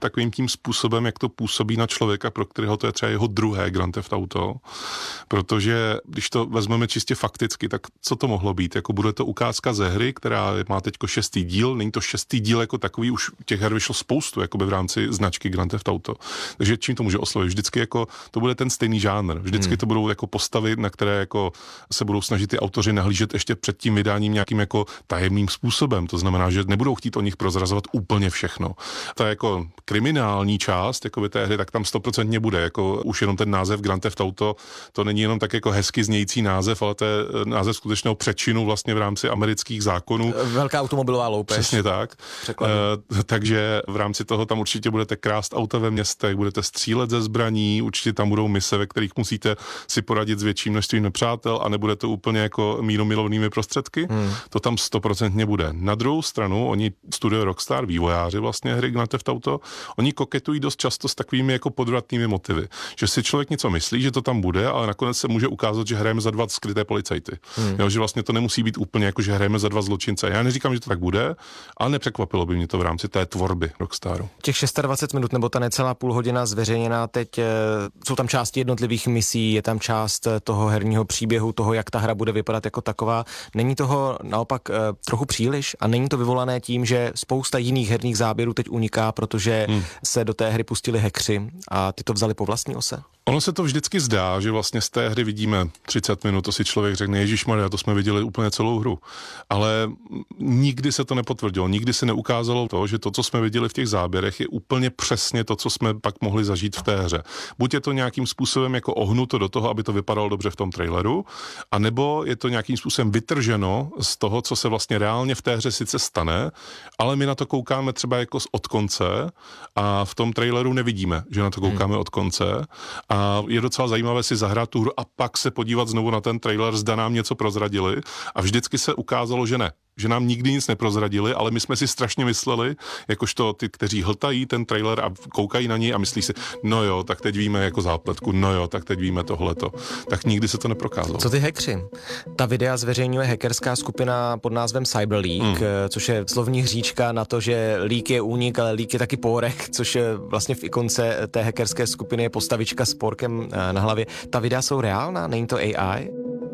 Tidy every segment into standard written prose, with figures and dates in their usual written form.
takovým tím způsobem, jak to působí na člověka, pro kterého to je třeba jeho druhé Grand Theft Auto, protože když to vezmeme čistě fakticky, tak co to mohlo být? Jako bude to ukázka ze hry, která má teďko 6. díl, není to 6. díl jako takový, už těch her vyšlo spoustu jakoby v rámci značky Grand Theft Auto. Takže čím to může oslovit? Vždycky jako to bude ten stejný žánr. Vždycky to budou jako postavy, na které jako se budou snažit ty autoři nahlížet ještě před tím vydáním nějakým jako tajemným způsobem. To znamená, že nebudou chtít o nich prozrazovat úplně všechno. Ta jako kriminální část jako té hry, tak tam 100% bude. Jako už jenom ten název Grand Theft Auto, to není jenom tak jako hezky znějící název, ale to je název skutečného přečinu vlastně v rámci amerických zákonů. Velká automobilová loupež. Přesně tak. Takže v rámci toho tam určitě budete krást auta ve městech, budete střílet ze zbraní, určitě tam budou mise, ve kterých musíte si poradit s větším množstvím nepřátel a nebude to úplně jako mírumilovnými prostředky. To tam 100% bude. Na druhou stranu, oni studio Rockstar, vývojáři vlastně hry Grand Theft Auto, oni koketují dost často s takovými jako podvratnými motivy. Že si člověk něco myslí, že to tam bude, ale nakonec se může ukázat, že hrajeme za 2 skryté policajty. Jo, že vlastně to nemusí být úplně jako, že hrajeme za 2 zločince. Já neříkám, že to tak bude, ale nepřekvapilo by mě to v rámci té tvorby Rockstaru. Těch 26 minut nebo ta necelá půl hodina zveřejněná teď, jsou tam části jednotlivých misí, je tam část toho herního příběhu, toho, jak ta hra bude vypadat jako taková. Není toho naopak trochu příliš a není to vyvolané tím, že spousta jiných herních záběrů teď uniká, protože se do té hry pustili hackři a ty to vzali po vlastní ose? Ono se to vždycky zdá, že vlastně z té hry vidíme 30 minut, to si člověk řekne, ježišmarja, to jsme viděli úplně celou hru. Ale nikdy se to nepotvrdilo, nikdy se neukázalo to, že to, co jsme viděli v těch záběrech, je úplně přesně to, co jsme pak mohli zažít v té hře. Buď je to nějakým způsobem jako ohnuto do toho, aby to vypadalo dobře v tom traileru, anebo je to nějakým způsobem vytrženo z toho, co se vlastně reálně v té hře sice stane, ale my na to koukáme třeba jako od konce a v tom traileru nevidíme, že na to koukáme od konce. A je docela zajímavé si zahrát tu hru a pak se podívat znovu na ten trailer, zda nám něco prozradili. A vždycky se ukázalo, že ne. Že nám nikdy nic neprozradili, ale my jsme si strašně mysleli, jakožto ty, kteří hltají ten trailer a koukají na něj a myslí si, no jo, tak teď víme jako zápletku, no jo, tak teď víme tohleto. Tak nikdy se to neprokázalo. Co ty hackři? Ta videa zveřejňuje hackerská skupina pod názvem Cyberleak, což je slovní hříčka na to, že leak je únik, ale leak je taky pórek, což je vlastně v ikonce té hackerské skupiny je postavička s pórkem na hlavě. Ta videa jsou reálná? Není to AI?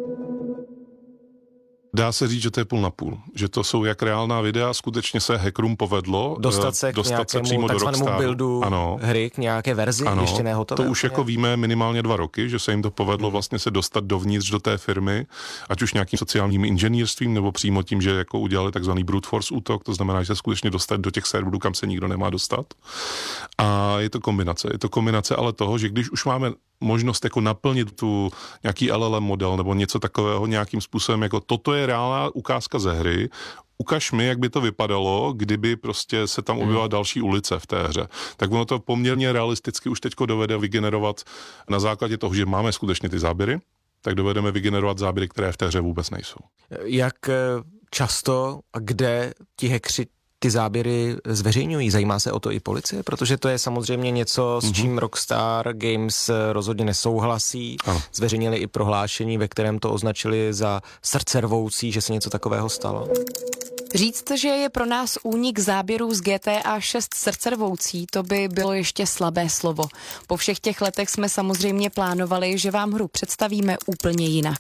Dá se říct, že to je půl na půl. Že to jsou jak reálná videa, skutečně se hackerům povedlo dostat se přímo do Rockstaru. Buildu hry, k nějaké verzi, ještě nehotové. To už jako víme minimálně 2 roky, že se jim to povedlo vlastně se dostat dovnitř do té firmy, ať už nějakým sociálním inženýrstvím, nebo přímo tím, že jako udělali takzvaný brute force útok, to znamená, že se skutečně dostat do těch serverů, kam se nikdo nemá dostat. A je to kombinace ale toho, že když už máme možnost jako naplnit tu nějaký LLM model nebo něco takového nějakým způsobem, jako toto je reálná ukázka ze hry, ukaž mi, jak by to vypadalo, kdyby prostě se tam objevila další ulice v té hře. Tak ono to poměrně realisticky už teďko dovede vygenerovat na základě toho, že máme skutečně ty záběry, tak dovedeme vygenerovat záběry, které v té hře vůbec nejsou. Jak často a kde ti hackři ty záběry zveřejňují? Zajímá se o to i policie? Protože to je samozřejmě něco, s čím Rockstar Games rozhodně nesouhlasí. Ano. Zveřejnili i prohlášení, ve kterém to označili za srdcervoucí, že se něco takového stalo. Říct, že je pro nás únik záběrů z GTA 6 srdcervoucí, to by bylo ještě slabé slovo. Po všech těch letech jsme samozřejmě plánovali, že vám hru představíme úplně jinak.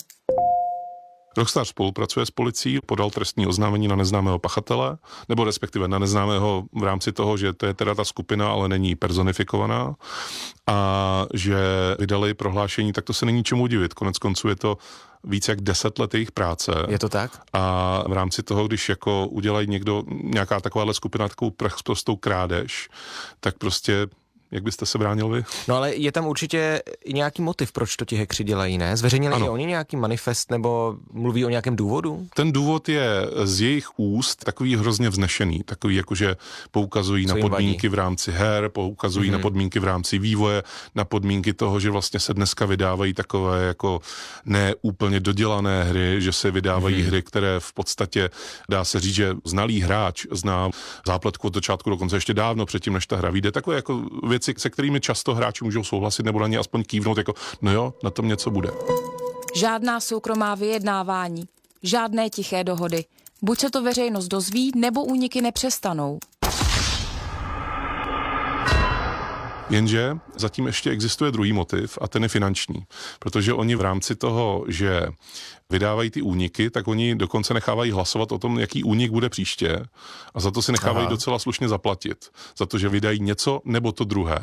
Rockstar spolupracuje s policií, podal trestní oznámení na neznámého pachatele, nebo respektive na neznámého v rámci toho, že to je teda ta skupina, ale není personifikovaná a že vydali prohlášení, tak to se není čemu divit. Konec konců je to více jak 10 let jejich práce. Je to tak? A v rámci toho, když jako udělají nějaká takováhle skupina takovou prostou krádež, tak prostě jak byste se bránil vy? No ale je tam určitě i nějaký motiv, proč to ti hackři dělají, ne? Zveřejnili i oni nějaký manifest nebo mluví o nějakém důvodu? Ten důvod je z jejich úst takový hrozně vznešený, takový jakože poukazují na podmínky v rámci her, poukazují na podmínky v rámci vývoje, na podmínky toho, že vlastně se dneska vydávají takové jako neúplně dodělané hry, že se vydávají hry, které v podstatě dá se říct, že znalý hráč zná zápletku od začátku do konce ještě dávno předtím, než ta hra vyjde. Takové jako věci, se kterými často hráči můžou souhlasit nebo na ně aspoň kývnout, jako no jo, na tom něco bude. Žádná soukromá vyjednávání, žádné tiché dohody. Buď se to veřejnost dozví, nebo úniky nepřestanou. Jenže zatím ještě existuje druhý motiv a ten je finanční, protože oni v rámci toho, že vydávají ty úniky, tak oni dokonce nechávají hlasovat o tom, jaký únik bude příště a za to si nechávají docela slušně zaplatit. Za to, že vydají něco nebo to druhé.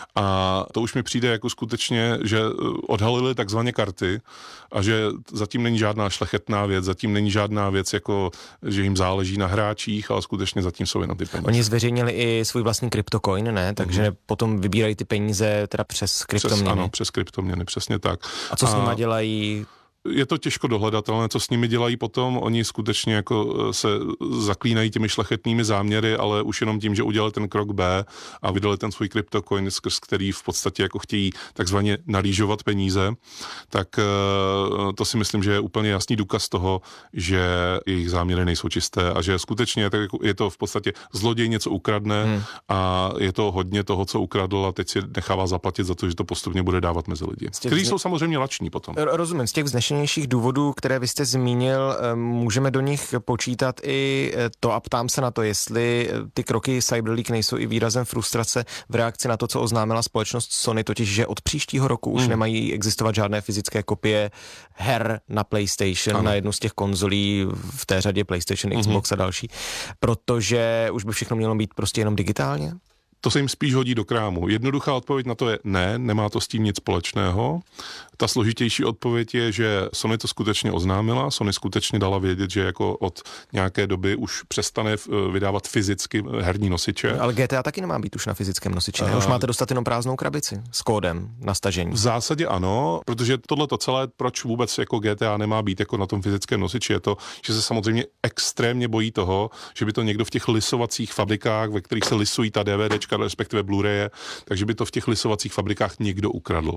A to už mi přijde jako skutečně, že odhalili takzvaně karty a že zatím není žádná šlechetná věc, zatím není žádná věc, jako že jim záleží na hráčích, ale skutečně zatím jsou jenom ty peníze. Oni zveřejnili i svůj vlastní kryptocoin, ne? Takže potom vybírají ty peníze teda přes kryptoměny. Ano, přes kryptoměny, přesně tak. A co s nima dělají? Je to těžko dohledatelné, co s nimi dělají potom. Oni skutečně jako se zaklínají těmi šlechetnými záměry, ale už jenom tím, že udělali ten krok B a vydali ten svůj kryptocoin, skrz který v podstatě jako chtějí takzvaně nalížovat peníze, tak to si myslím, že je úplně jasný důkaz toho, že jejich záměry nejsou čisté a že skutečně je to v podstatě zloděj něco ukradne a je to hodně toho, co ukradl a teď si nechává zaplatit za to, že to postupně bude dávat mezi lidi. Kteří jsou samozřejmě lační potom. Rozumím, z těch vznešenějších důvodů, které vy jste zmínil, můžeme do nich počítat i to a ptám se na to, jestli ty kroky Cyberleague nejsou i výrazem frustrace v reakci na to, co oznámila společnost Sony, totiž, že od příštího roku už nemají existovat žádné fyzické kopie her na PlayStation, na jednu z těch konzolí v té řadě PlayStation, Xbox a další, protože už by všechno mělo být prostě jenom digitálně? To se jim spíš hodí do krámu. Jednoduchá odpověď na to je ne, nemá to s tím nic společného. Ta složitější odpověď je, že Sony to skutečně oznámila, Sony skutečně dala vědět, že jako od nějaké doby už přestane vydávat fyzicky herní nosiče. Ale GTA taky nemá být už na fyzickém nosiči, ne? Už máte dostat jenom prázdnou krabici s kódem na stažení. V zásadě ano, protože tohleto celé, proč vůbec jako GTA nemá být jako na tom fyzickém nosiči, je to, že se samozřejmě extrémně bojí toho, že by to někdo v těch lisovacích fabrikách, ve kterých se lisují ta DVDčka, respektive Blu-raye, takže by to v těch lisovacích fabrikách někdo ukradl.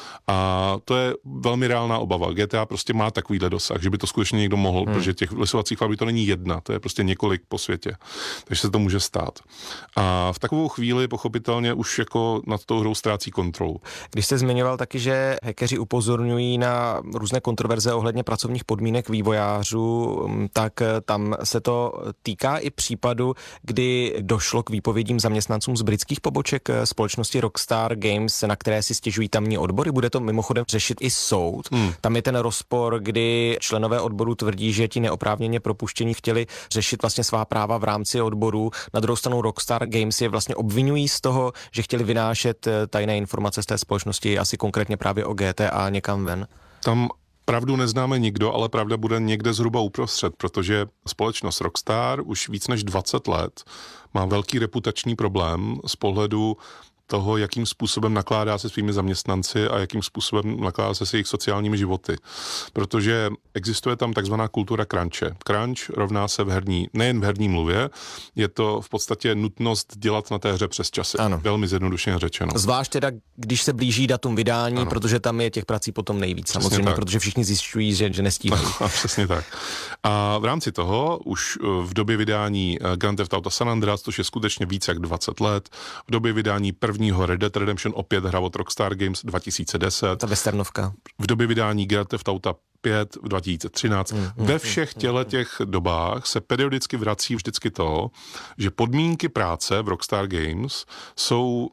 A to je velmi reálná obava. GTA prostě má takovýhle dosah, že by to skutečně někdo mohl, protože těch lisovacích fabrik to není jedna, to je prostě několik po světě. Takže se to může stát. A v takovou chvíli pochopitelně už jako nad tou hrou ztrácí kontrolu. Když jste zmiňoval taky, že hackeři upozorňují na různé kontroverze ohledně pracovních podmínek vývojářů, tak tam se to týká i případu, kdy došlo k výpovědím zaměstnancům z britských poboček společnosti Rockstar Games, na které si stěžují tamní odbory. Bude to mimochodem řešit i soud. Tam je ten rozpor, kdy členové odboru tvrdí, že ti neoprávněně propuštění chtěli řešit vlastně svá práva v rámci odboru. Na druhou stranu Rockstar Games je vlastně obvinují z toho, že chtěli vynášet tajné informace z té společnosti, asi konkrétně právě o GTA někam ven. Tam pravdu neznáme nikdo, ale pravda bude někde zhruba uprostřed, protože společnost Rockstar už víc než 20 let má velký reputační problém z pohledu toho, jakým způsobem nakládá se svými zaměstnanci a jakým způsobem nakládá se jejich sociálními životy. Protože existuje tam takzvaná kultura crunche. Crunch rovná se nejen v herní mluvě, je to v podstatě nutnost dělat na té hře přes časy. Ano. Velmi zjednodušeně řečeno. Zvlášť teda, když se blíží datum vydání, ano. Protože tam je těch prací potom nejvíc. Přesně samozřejmě, tak. Protože všichni zjišťují, že nestíhají. Přesně tak. A v rámci toho už v době vydání Grand Theft Auto San Andreas, což je skutečně více jak 20 let, v době vydání prvního Red Dead Redemption, opět hra od Rockstar Games 2010. Ta westernovka. V době vydání Grand Theft Auto 5 v 2013. Ve všech těch dobách se periodicky vrací vždycky to, že podmínky práce v Rockstar Games jsou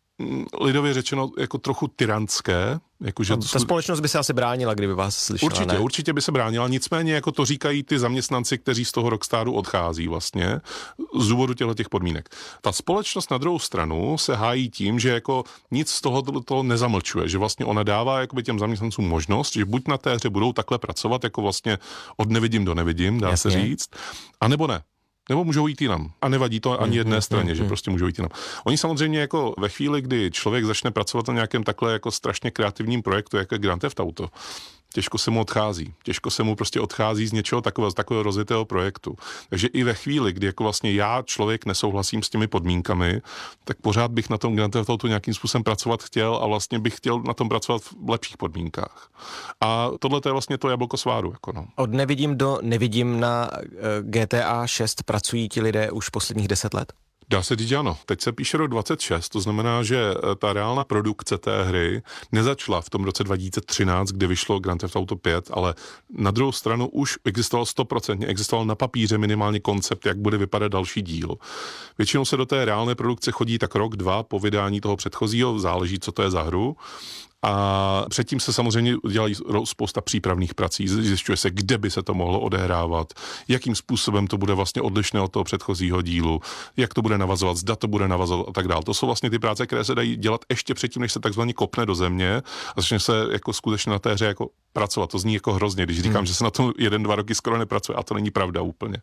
lidově řečeno jako trochu tyrantské. Jakože ta společnost by se asi bránila, kdyby vás slyšela, Určitě by se bránila, nicméně jako to říkají ty zaměstnanci, kteří z toho Rockstaru odchází vlastně z důvodu těch podmínek. Ta společnost na druhou stranu se hájí tím, že jako nic z toho nezamlčuje, že vlastně ona dává jakoby těm zaměstnancům možnost, že buď na té hře budou takhle pracovat, jako vlastně od nevidím do nevidím, dá se říct, anebo ne. Nebo můžou jít jinam. A nevadí to ani jedné straně, že prostě můžou jít jinam. Oni samozřejmě jako ve chvíli, kdy člověk začne pracovat na nějakém takhle jako strašně kreativním projektu, jako je Grand Theft Auto, těžko se mu odchází. Těžko se mu prostě odchází z něčeho takového, z takového rozjetého projektu. Takže i ve chvíli, kdy jako vlastně já, člověk, nesouhlasím s těmi podmínkami, tak pořád bych na tom Grand Theft Auto nějakým způsobem pracovat chtěl a vlastně bych chtěl na tom pracovat v lepších podmínkách. A tohle je vlastně to jablko sváru. Jako no. Od nevidím do nevidím na GTA 6 pracují ti lidé už posledních 10 let? Dá se říct, ano. Teď se píše rok 26, to znamená, že ta reálná produkce té hry nezačala v tom roce 2013, kdy vyšlo Grand Theft Auto 5, ale na druhou stranu už existoval na papíře minimálně koncept, jak bude vypadat další díl. Většinou se do té reálné produkce chodí tak rok, dva po vydání toho předchozího, záleží, co to je za hru. A předtím se samozřejmě dělají spousta přípravných prací, zjišťuje se, kde by se to mohlo odehrávat, jakým způsobem to bude vlastně odlišné od toho předchozího dílu, jak to bude navazovat, zda to bude navazovat a tak dále. To jsou vlastně ty práce, které se dají dělat ještě předtím, než se takzvaně kopne do země a začne se jako skutečně na té hře jako pracovat. To zní jako hrozně, když říkám, že se na tom 1-2 roky skoro nepracuje, a to není pravda úplně.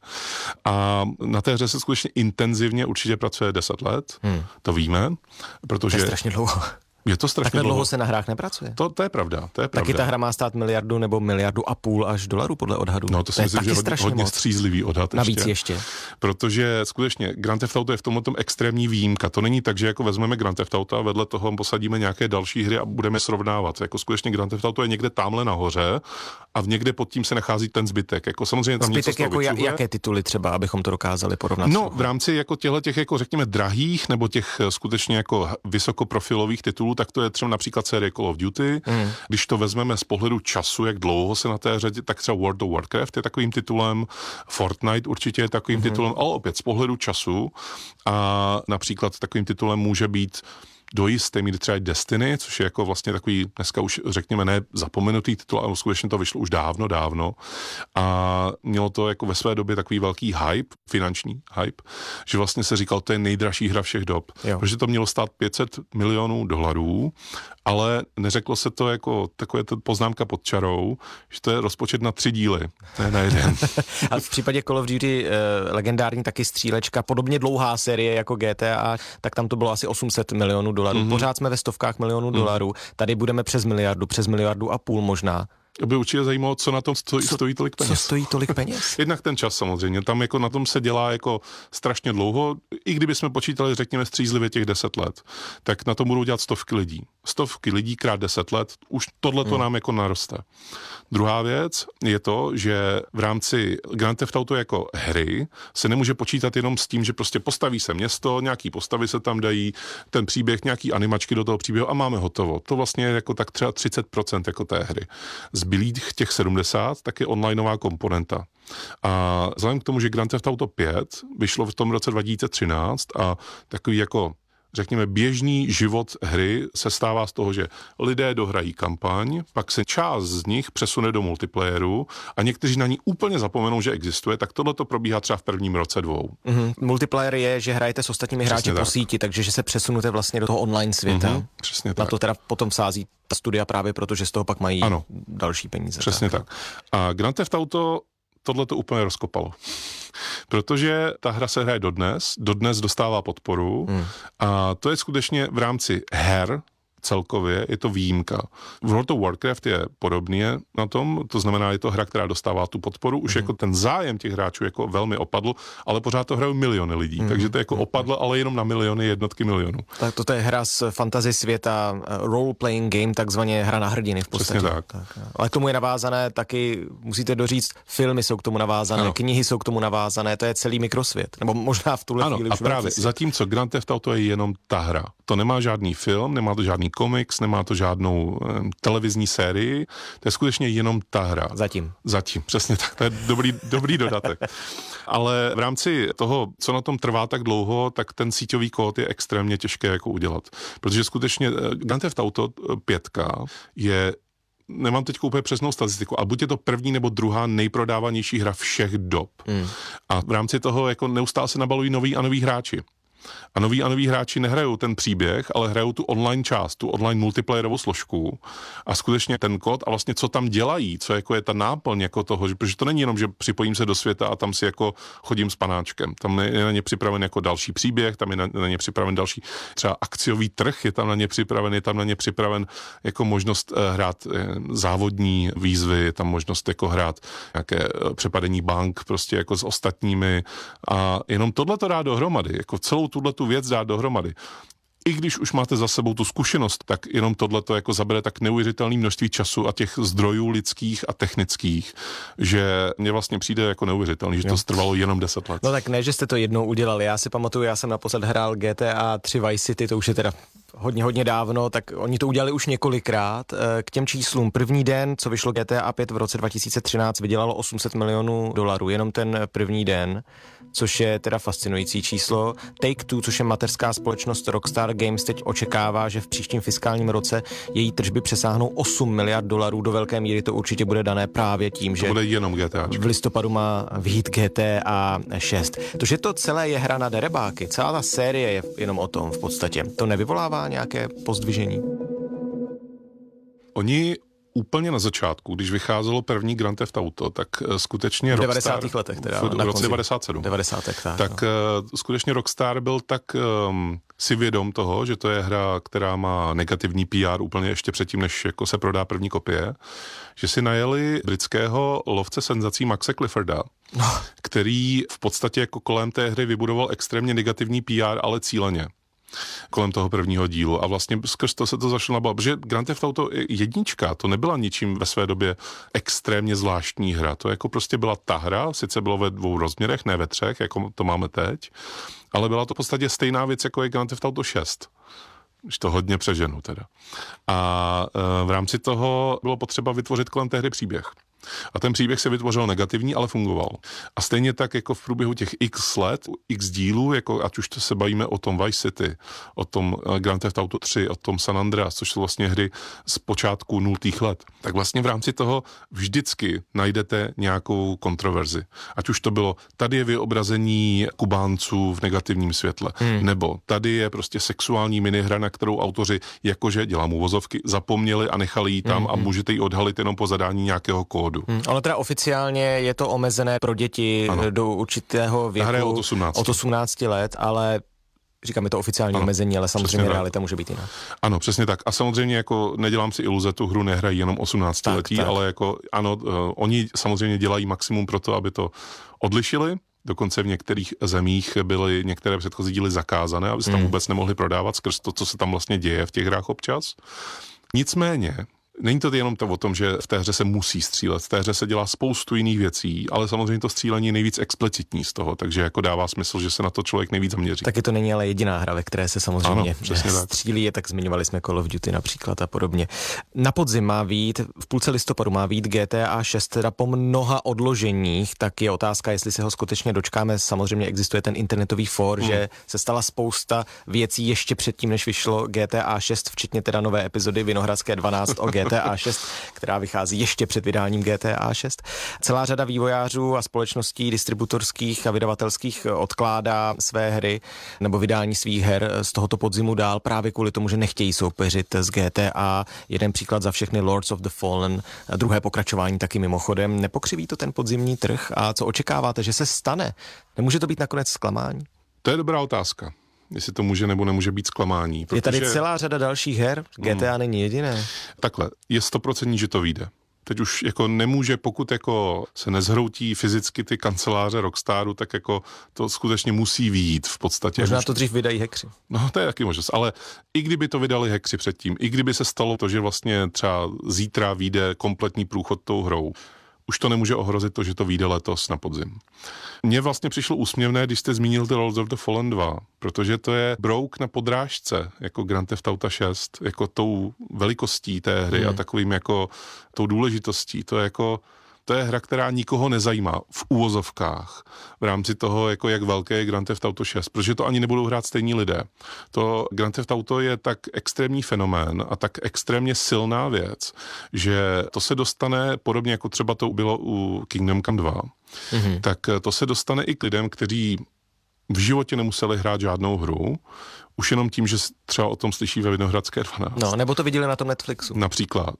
A na té hře se skutečně intenzivně určitě pracuje 10 let, to víme, protože... To je strašně dlouho. Je to strašně Takhle dlouho se na hrách nepracuje. To je pravda, to je pravda. Taky ta hra má stát miliardu nebo miliardu a půl až dolarů podle odhadu. No to si myslím, že je hodně střízlivý odhad. Navíc ještě. Protože skutečně Grand Theft Auto je v tomhle extrémní výjimka. To není tak, že jako vezmeme Grand Theft Auto a vedle toho posadíme nějaké další hry a budeme srovnávat. Jako skutečně Grand Theft Auto je někde tamhle nahoře a někde pod tím se nachází ten zbytek. Jako samozřejmě tam zbytek něco jako jaké tituly třeba, abychom to dokázali porovnat? No, v rámci jako těch jako řekněme drahých nebo těch skutečně jako vysokoprofilových titulů, tak to je třeba například série Call of Duty. Když to vezmeme z pohledu času, jak dlouho se na té hře, tak třeba World of Warcraft je takovým titulem, Fortnite určitě je takovým titulem, ale opět z pohledu času a například takovým titulem může být do jisté míry třeba Destiny, což je jako vlastně takový dneska už řekněme ne zapomenutý titul, ale skutečně to vyšlo už dávno a mělo to jako ve své době takový velký hype, finanční hype, že vlastně se říkal, to je nejdražší hra všech dob, protože to mělo stát $500 milionů, ale neřeklo se to jako takové to poznámka pod čarou, že to je rozpočet na 3 díly, ne na 1. A v případě Call of Duty legendární taky střílečka, podobně dlouhá série jako GTA, tak tam to bylo asi $800 milionů. Pořád jsme ve stovkách milionů dolarů, tady budeme přes miliardu a půl možná. By určitě zajímalo, co na tom stojí tolik peněz. Co stojí tolik peněz? Jednak ten čas samozřejmě, tam jako na tom se dělá jako strašně dlouho, i kdyby jsme počítali, řekněme, střízlivě těch 10 let, tak na tom budou dělat stovky lidí. Stovky lidí krát 10 let, už tohle to nám jako naroste. Druhá věc je to, že v rámci Grand Theft Auto jako hry se nemůže počítat jenom s tím, že prostě postaví se město, nějaký postavy se tam dají, ten příběh, nějaký animačky do toho příběhu a máme hotovo. To vlastně je jako tak třeba 30% jako té hry. Zbylých těch 70, tak je onlineová komponenta. A vzhledem k tomu, že Grand Theft Auto 5 vyšlo v tom roce 2013 a takový jako řekněme, běžný život hry se stává z toho, že lidé dohrají kampaň, pak se část z nich přesune do multiplayeru a někteří na ní úplně zapomenou, že existuje, tak tohle to probíhá třeba v prvním roce 2. Multiplayer je, že hrajete s ostatními hráči po síti, takže že se přesunete vlastně do toho online světa. Přesně tak. Na to teda potom sází ta studia právě, protože z toho pak mají další peníze. Přesně tak. A Grand Theft Auto tohle to úplně rozkopalo. Protože ta hra se hraje dodnes dostává podporu a to je skutečně v rámci her celkově, je to výjimka. World of Warcraft je podobný na tom, to znamená, je to hra, která dostává tu podporu, už jako ten zájem těch hráčů jako velmi opadl, ale pořád to hrajou miliony lidí, takže to jako opadlo, ale jenom na miliony, jednotky milionů. Tak to je hra z fantasy světa, role-playing game, takzvaně hra na hrdiny v podstatě. Přesně tak. Ale k tomu je navázané taky, musíte doříct, filmy jsou k tomu navázané, knihy jsou k tomu navázané, to je celý mikrosvět, nebo možná v tuhle chvíli už právě, zatímco Grand Theft Auto je jenom ta hra. To nemá žádný film, nemá to žádný komiks, nemá to žádnou televizní sérii, to je skutečně jenom ta hra. Zatím, přesně tak, to je dobrý dodatek. Ale v rámci toho, co na tom trvá tak dlouho, tak ten síťový kód je extrémně těžké jako udělat. Protože skutečně Grand Theft Auto 5 je, nemám teď úplně přesnou statistiku, a buď je to první nebo druhá nejprodávanější hra všech dob. A v rámci toho jako neustále se nabalují noví a noví hráči. A noví hráči nehrajou ten příběh, ale hrajou tu online část, tu online multiplayerovou složku a skutečně ten kód a vlastně co tam dělají, co jako je ta náplň jako toho, protože to není jenom, že připojím se do světa a tam si jako chodím s panáčkem. Tam je na ně připraven jako další příběh, tam je na ně připraven další třeba akciový trh, je tam na ně připraven jako možnost hrát závodní výzvy, je tam možnost jako hrát nějaké přepadení bank prostě jako s ostatními a jenom tohle to dá dohromady, jako celou tuhletu věc dát dohromady. I když už máte za sebou tu zkušenost, tak jenom tohleto jako zabere tak neuvěřitelné množství času a těch zdrojů lidských a technických, že mně vlastně přijde jako neuvěřitelný, že to trvalo jenom 10 let. No tak ne, že jste to jednou udělali. Já si pamatuju, já jsem naposled hrál GTA 3 Vice City, to už je teda hodně dávno, tak oni to udělali už několikrát. K těm číslům první den, co vyšlo GTA 5 v roce 2013, vydělalo $800 milionů, jenom ten první den, což je teda fascinující číslo. Take-Two, což je mateřská společnost Rockstar Games, teď očekává, že v příštím fiskálním roce její tržby přesáhnou $8 miliard. Do velké míry to určitě bude dané právě tím, že bude jenom GTA. V listopadu má vyjít GTA 6. To, že to celé je hra na derebáky, celá ta série je jenom o tom v podstatě. To nevyvolává nějaké pozdvižení? Oni úplně na začátku, když vycházelo první Grand Theft Auto, tak skutečně v Rockstar... 90. letech teda. V roce 97. 90. Tak skutečně Rockstar byl tak si vědom toho, že to je hra, která má negativní PR úplně ještě předtím, než jako se prodá první kopie, že si najeli britského lovce senzací Maxe Clifforda, který v podstatě jako kolem té hry vybudoval extrémně negativní PR, ale cíleně kolem toho prvního dílu a vlastně skrz to se to začalo nabavit, protože Grand Theft Auto 1 to nebyla ničím ve své době extrémně zvláštní hra, to jako prostě byla ta hra, sice bylo ve 2 rozměrech, ne ve 3, jako to máme teď, ale byla to v podstatě stejná věc, jako je Grand Theft Auto 6. Když to hodně přeženu teda. A v rámci toho bylo potřeba vytvořit kolem té hry příběh. A ten příběh se vytvořil negativní, ale fungoval. A stejně tak jako v průběhu těch x let, x dílů, jako ať už to se bavíme o tom Vice City, o tom Grand Theft Auto 3, o tom San Andreas, což jsou vlastně hry z počátku 0. let, tak vlastně v rámci toho vždycky najdete nějakou kontroverzi. Ať už to bylo, tady je vyobrazení Kubánců v negativním světle, nebo tady je prostě sexuální minihra, na kterou autoři, jakože dělám uvozovky, zapomněli a nechali ji tam a můžete ji odhalit jenom po zadání nějakého kódu. Ono teda oficiálně je to omezené pro děti do určitého věku. Hra je od 18. Od 18 let, ale říkám, je to oficiální omezení, ale samozřejmě realita může být jiná. Ano, přesně tak. A samozřejmě jako nedělám si iluze, tu hru nehrají jenom 18letí, ale jako ano, oni samozřejmě dělají maximum pro to, aby to odlišili. Dokonce v některých zemích byly některé předchozí díly zakázané, aby se tam vůbec nemohli prodávat skrz to, co se tam vlastně děje v těch hrách občas. Nicméně, není to jenom to o tom, že v té hře se musí střílet. V té hře se dělá spoustu jiných věcí, ale samozřejmě to střílení je nejvíc explicitní z toho, takže jako dává smysl, že se na to člověk nejvíc zaměří. Taky to není ale jediná hra, ve které se samozřejmě střílí, je tak zmiňovali jsme Call of Duty například a podobně. Na podzim má vyjít, v půlce listopadu má vyjít GTA 6, teda po mnoha odloženích, tak je otázka, jestli se ho skutečně dočkáme. Samozřejmě existuje ten internetový fór, že se stala spousta věcí ještě předtím, než vyšlo GTA 6, včetně teda nové epizody Vinohradské 12 o GTA 6, která vychází ještě před vydáním GTA 6. Celá řada vývojářů a společností distributorských a vydavatelských odkládá své hry nebo vydání svých her z tohoto podzimu dál právě kvůli tomu, že nechtějí soupeřit s GTA. Jeden příklad za všechny Lords of the Fallen, druhé pokračování taky mimochodem. Nepokřiví to ten podzimní trh a co očekáváte, že se stane? Nemůže to být nakonec zklamání? To je dobrá otázka. Jestli to může nebo nemůže být zklamání. Je tady celá řada dalších her, GTA není jediné. Takhle, je 100%, že to vyjde. Teď už jako nemůže, pokud jako se nezhroutí fyzicky ty kanceláře Rockstaru, tak jako to skutečně musí vyjít v podstatě. Možná to dřív vydají hackři. No to je taky možnost, ale i kdyby to vydali hackři předtím, i kdyby se stalo to, že vlastně třeba zítra vyjde kompletní průchod tou hrou, už to nemůže ohrozit to, že to vyjde letos na podzim. Mně vlastně přišlo úsměvné, když jste zmínil ty Lords of the Fallen 2, protože to je brouk na podrážce, jako Grand Theft Auto 6, jako tou velikostí té hry a takovým jako tou důležitostí. To je hra, která nikoho nezajímá v uvozovkách v rámci toho, jako jak velké je Grand Theft Auto 6, protože to ani nebudou hrát stejní lidé. To Grand Theft Auto je tak extrémní fenomén a tak extrémně silná věc, že to se dostane, podobně jako třeba to bylo u Kingdom Come 2, tak to se dostane i k lidem, kteří v životě nemuseli hrát žádnou hru, už jenom tím, že třeba o tom slyší ve Vinohradské 12. No, nebo to viděli na tom Netflixu. Například.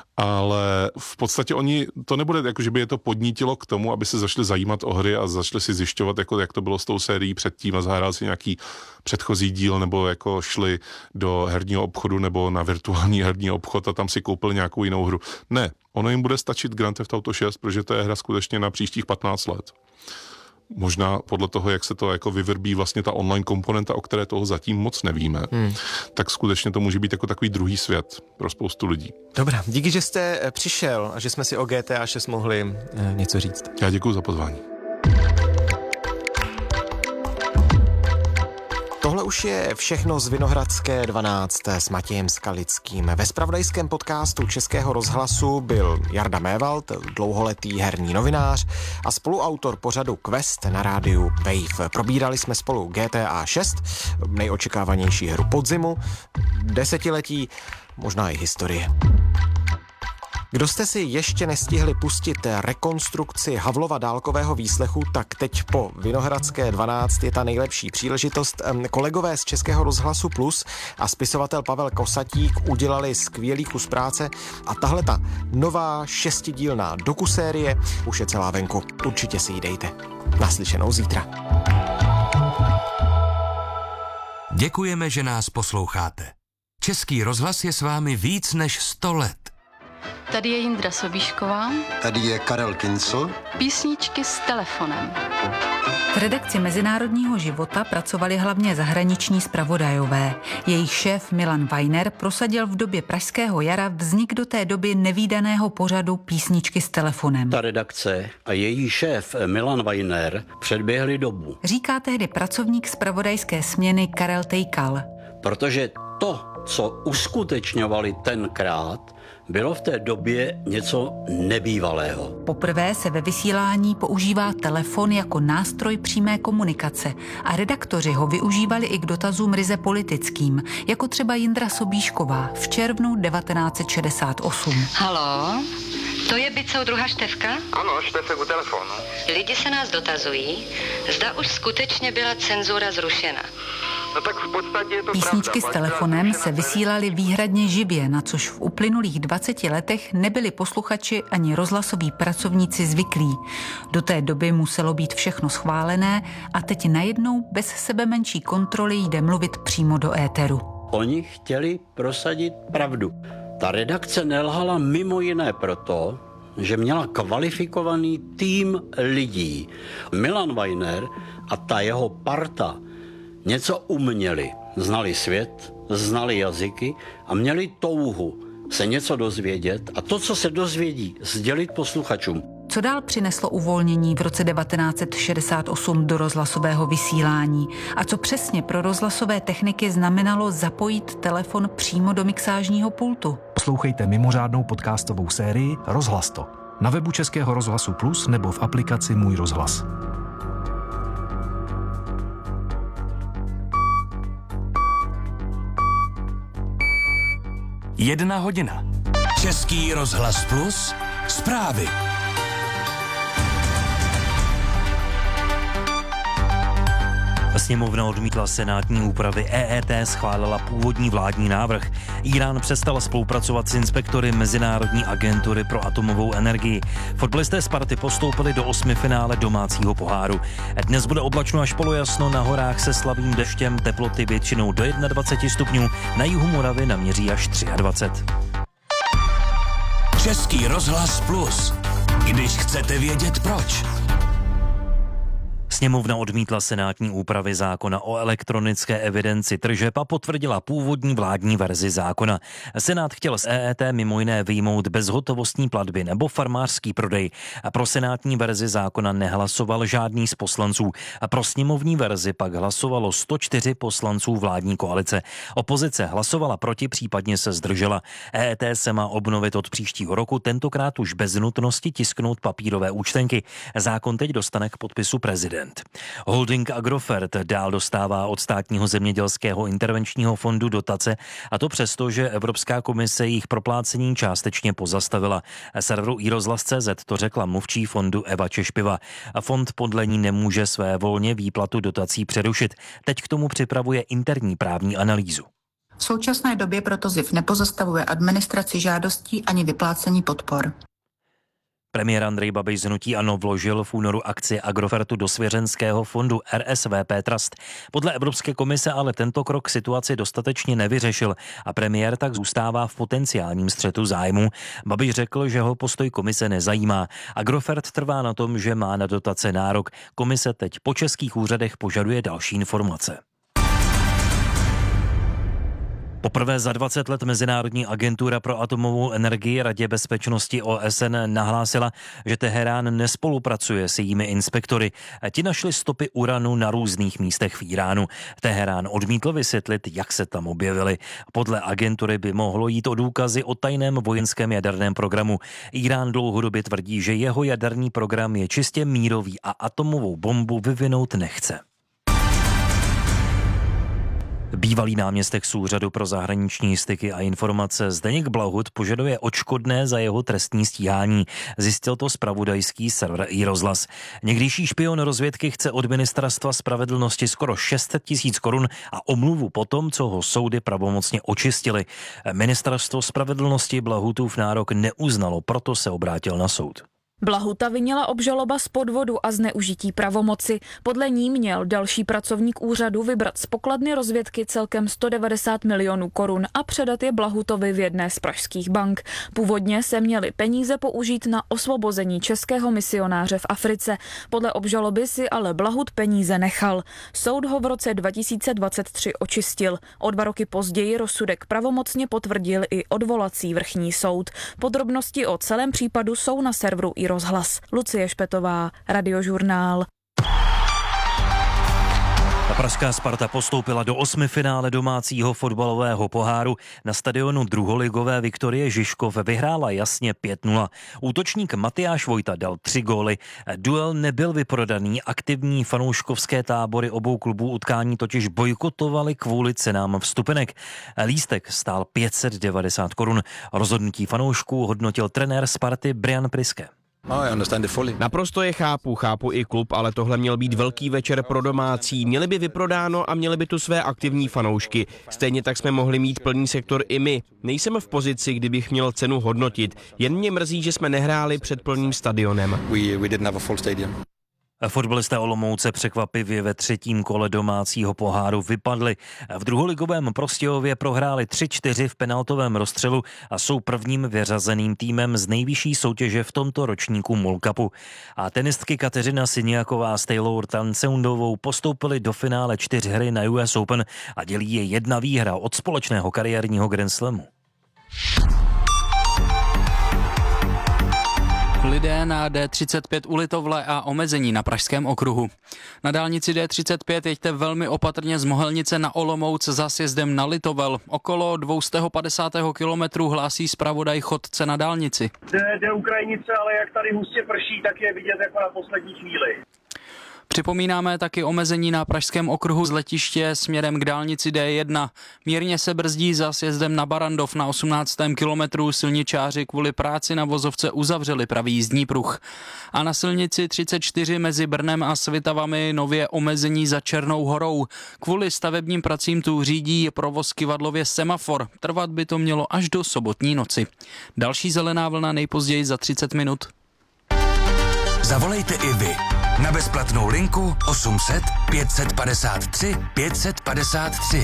Ale v podstatě oni, to nebude jako, že by je to podnítilo k tomu, aby se začali zajímat o hry a začali si zjišťovat, jako, jak to bylo s tou sérií předtím a zahrál si nějaký předchozí díl, nebo jako šli do herního obchodu nebo na virtuální herní obchod a tam si koupili nějakou jinou hru. Ne, ono jim bude stačit Grand Theft Auto 6, protože to je hra skutečně na příštích 15 let. možná podle toho, jak se to jako vyvrbí vlastně ta online komponenta, o které toho zatím moc nevíme, tak skutečně to může být jako takový druhý svět pro spoustu lidí. Dobrá, díky, že jste přišel a že jsme si o GTA 6 mohli něco říct. Já děkuji za pozvání. Tohle už je všechno z Vinohradské 12 s Matějem Skalickým. Ve zpravodajském podcastu Českého rozhlasu byl Jarda Mévald, dlouholetý herní novinář a spoluautor pořadu Quest na rádiu Wave. Probírali jsme spolu GTA 6, nejočekávanější hru podzimu, desetiletí, možná i historie. Kdo jste si ještě nestihli pustit rekonstrukci Havlova dálkového výslechu, tak teď po Vinohradské 12 je ta nejlepší příležitost. Kolegové z Českého rozhlasu Plus a spisovatel Pavel Kosatík udělali skvělý kus práce a tahle ta nová 6dílná dokusérie už je celá venku. Určitě si ji dejte. Naslyšenou zítra. Děkujeme, že nás posloucháte. Český rozhlas je s vámi víc než 100 let. Tady je Jindra Sobíšková. Tady je Karel Kincl. Písničky s telefonem. V redakci Mezinárodního života pracovali hlavně zahraniční zpravodajové. Jejich šéf Milan Weiner prosadil v době pražského jara vznik do té doby nevídaného pořadu Písničky s telefonem. Ta redakce a její šéf Milan Weiner předběhli dobu. Říká tehdy pracovník zpravodajské směny Karel Tejkal. Protože to, co uskutečňovali tenkrát, bylo v té době něco nebývalého. Poprvé se ve vysílání používá telefon jako nástroj přímé komunikace a redaktoři ho využívali i k dotazům ryze politickým, jako třeba Jindra Sobíšková v červnu 1968. Haló, to je byt soudruha Štefka? Ano, Štefek u telefonu. Lidi se nás dotazují, zda už skutečně byla cenzura zrušena. No tak v podstatě je to Písničky pravda. s telefonem se vysílaly výhradně živě, na což v uplynulých 20 letech nebyli posluchači ani rozhlasoví pracovníci zvyklí. Do té doby muselo být všechno schválené a teď najednou bez sebemenší kontroly jde mluvit přímo do éteru. Oni chtěli prosadit pravdu. Ta redakce nelhala mimo jiné proto, že měla kvalifikovaný tým lidí. Milan Weiner a ta jeho parta něco uměli. Znali svět, znali jazyky a měli touhu se něco dozvědět a to, co se dozvědí, sdělit posluchačům. Co dál přineslo uvolnění v roce 1968 do rozhlasového vysílání a co přesně pro rozhlasové techniky znamenalo zapojit telefon přímo do mixážního pultu? Poslouchejte mimořádnou podcastovou sérii Rozhlas to na webu Českého rozhlasu Plus nebo v aplikaci Můj rozhlas. Jedna hodina. Český rozhlas Plus. Zprávy. Sněmovna odmítla senátní úpravy EET, schválila původní vládní návrh. Irán přestal spolupracovat s inspektory Mezinárodní agentury pro atomovou energii. Fotbalisté Sparty postoupili do 8. finále domácího poháru. Dnes bude oblačno až polojasno, na horách se slabým deštěm, teploty většinou do 21 stupňů, na jihu Moravy naměří až 23. Český rozhlas Plus. Když chcete vědět proč. Sněmovna odmítla senátní úpravy zákona o elektronické evidenci tržeb a potvrdila původní vládní verzi zákona. Senát chtěl z EET mimo jiné vyjmout bezhotovostní platby nebo farmářský prodej. A pro senátní verzi zákona nehlasoval žádný z poslanců. A pro sněmovní verzi pak hlasovalo 104 poslanců vládní koalice. Opozice hlasovala proti, případně se zdržela. EET se má obnovit od příštího roku, tentokrát už bez nutnosti tisknout papírové účtenky. Zákon teď dostane k podpisu prezident. Holding Agrofert dál dostává od státního zemědělského intervenčního fondu dotace, a to přesto, že Evropská komise jejich proplácení částečně pozastavila. Serveru iRozhlas.cz to řekla mluvčí fondu Eva Češpiva. Fond podle ní nemůže své volně výplatu dotací přerušit. Teď k tomu připravuje interní právní analýzu. V současné době proto ZIF nepozastavuje administraci žádostí ani vyplácení podpor. Premiér Andrej Babiš z hnutí ANO vložil v únoru akcie Agrofertu do svěřenského fondu RSVP Trust. Podle Evropské komise ale tento krok situaci dostatečně nevyřešil a premiér tak zůstává v potenciálním střetu zájmu. Babiš řekl, že ho postoj komise nezajímá. Agrofert trvá na tom, že má na dotace nárok. Komise teď po českých úřadech požaduje další informace. Poprvé za 20 let Mezinárodní agentura pro atomovou energii Radě bezpečnosti OSN nahlásila, že Teherán nespolupracuje s jejími inspektory. Ti našli stopy uranu na různých místech v Iránu. Teherán odmítl vysvětlit, jak se tam objevily. Podle agentury by mohlo jít o důkazy o tajném vojenském jaderném programu. Irán dlouhodobě tvrdí, že jeho jaderný program je čistě mírový a atomovou bombu vyvinout nechce. Bývalý náměstek Úřadu pro zahraniční styky a informace Zdeněk Blahut požaduje odškodné za jeho trestní stíhání. Zjistil to zpravodajský server iRozhlas. Někdejší špion rozvědky chce od Ministerstva spravedlnosti skoro 600 000 korun a omluvu po tom, co ho soudy pravomocně očistili. Ministerstvo spravedlnosti Blahutův nárok neuznalo, proto se obrátil na soud. Blahuta vinila obžaloba z podvodu a zneužití pravomoci. Podle ní měl další pracovník úřadu vybrat z pokladny rozvědky celkem 190 milionů korun a předat je Blahutovi v jedné z pražských bank. Původně se měly peníze použít na osvobození českého misionáře v Africe. Podle obžaloby si ale Blahut peníze nechal. Soud ho v roce 2023 očistil. O 2 roky později rozsudek pravomocně potvrdil i odvolací vrchní soud. Podrobnosti o celém případu jsou na serveru iRozhlas. Lucie Špetová, Radiožurnál. Pražská Sparta postoupila do 8. finále domácího fotbalového poháru. Na stadionu druholigové Viktorie Žižkov vyhrála jasně 5-0. Útočník Matyáš Vojta dal 3 góly. Duel nebyl vyprodaný, aktivní fanouškovské tábory obou klubů utkání totiž bojkotovali kvůli cenám vstupenek. Lístek stál 590 korun. Rozhodnutí fanoušků hodnotil trenér Sparty Brian Priske. Naprosto je chápu i klub, ale tohle měl být velký večer pro domácí. Měli by vyprodáno a měli by tu své aktivní fanoušky. Stejně tak jsme mohli mít plný sektor i my. Nejsem v pozici, kdybych měl cenu hodnotit. Jen mě mrzí, že jsme nehráli před plným stadionem. Fotbalisté Olomouce překvapivě ve 3. kole domácího poháru vypadli. V druholigovém Prostějově prohráli 3-4 v penaltovém rozstřelu a jsou prvním vyřazeným týmem z nejvyšší soutěže v tomto ročníku MOL Cupu. A tenistky Kateřina Siniaková s Taylor Townsendovou postoupily do finále 4 hry na US Open a dělí je 1 výhra od společného kariérního Grand Slamu. Lidé na D35 u Litovle a omezení na Pražském okruhu. Na dálnici D35 jeďte velmi opatrně z Mohelnice na Olomouc za sjezdem na Litovel. Okolo 250 kilometrů hlásí zpravodaj chodce na dálnici. Jde Ukrajinice, ale jak tady hustě prší, tak je vidět jako na poslední chvíli. Připomínáme taky omezení na Pražském okruhu z letiště směrem k dálnici D1. Mírně se brzdí za sjezdem na Barandov na 18. kilometru. Silničáři kvůli práci na vozovce uzavřeli pravý jízdní pruh. A na silnici 34 mezi Brnem a Svitavami nově omezení za Černou horou. Kvůli stavebním pracím tu řídí provoz kyvadlově semafor. Trvat by to mělo až do sobotní noci. Další zelená vlna nejpozději za 30 minut. Zavolejte i vy na bezplatnou linku 800 553 553.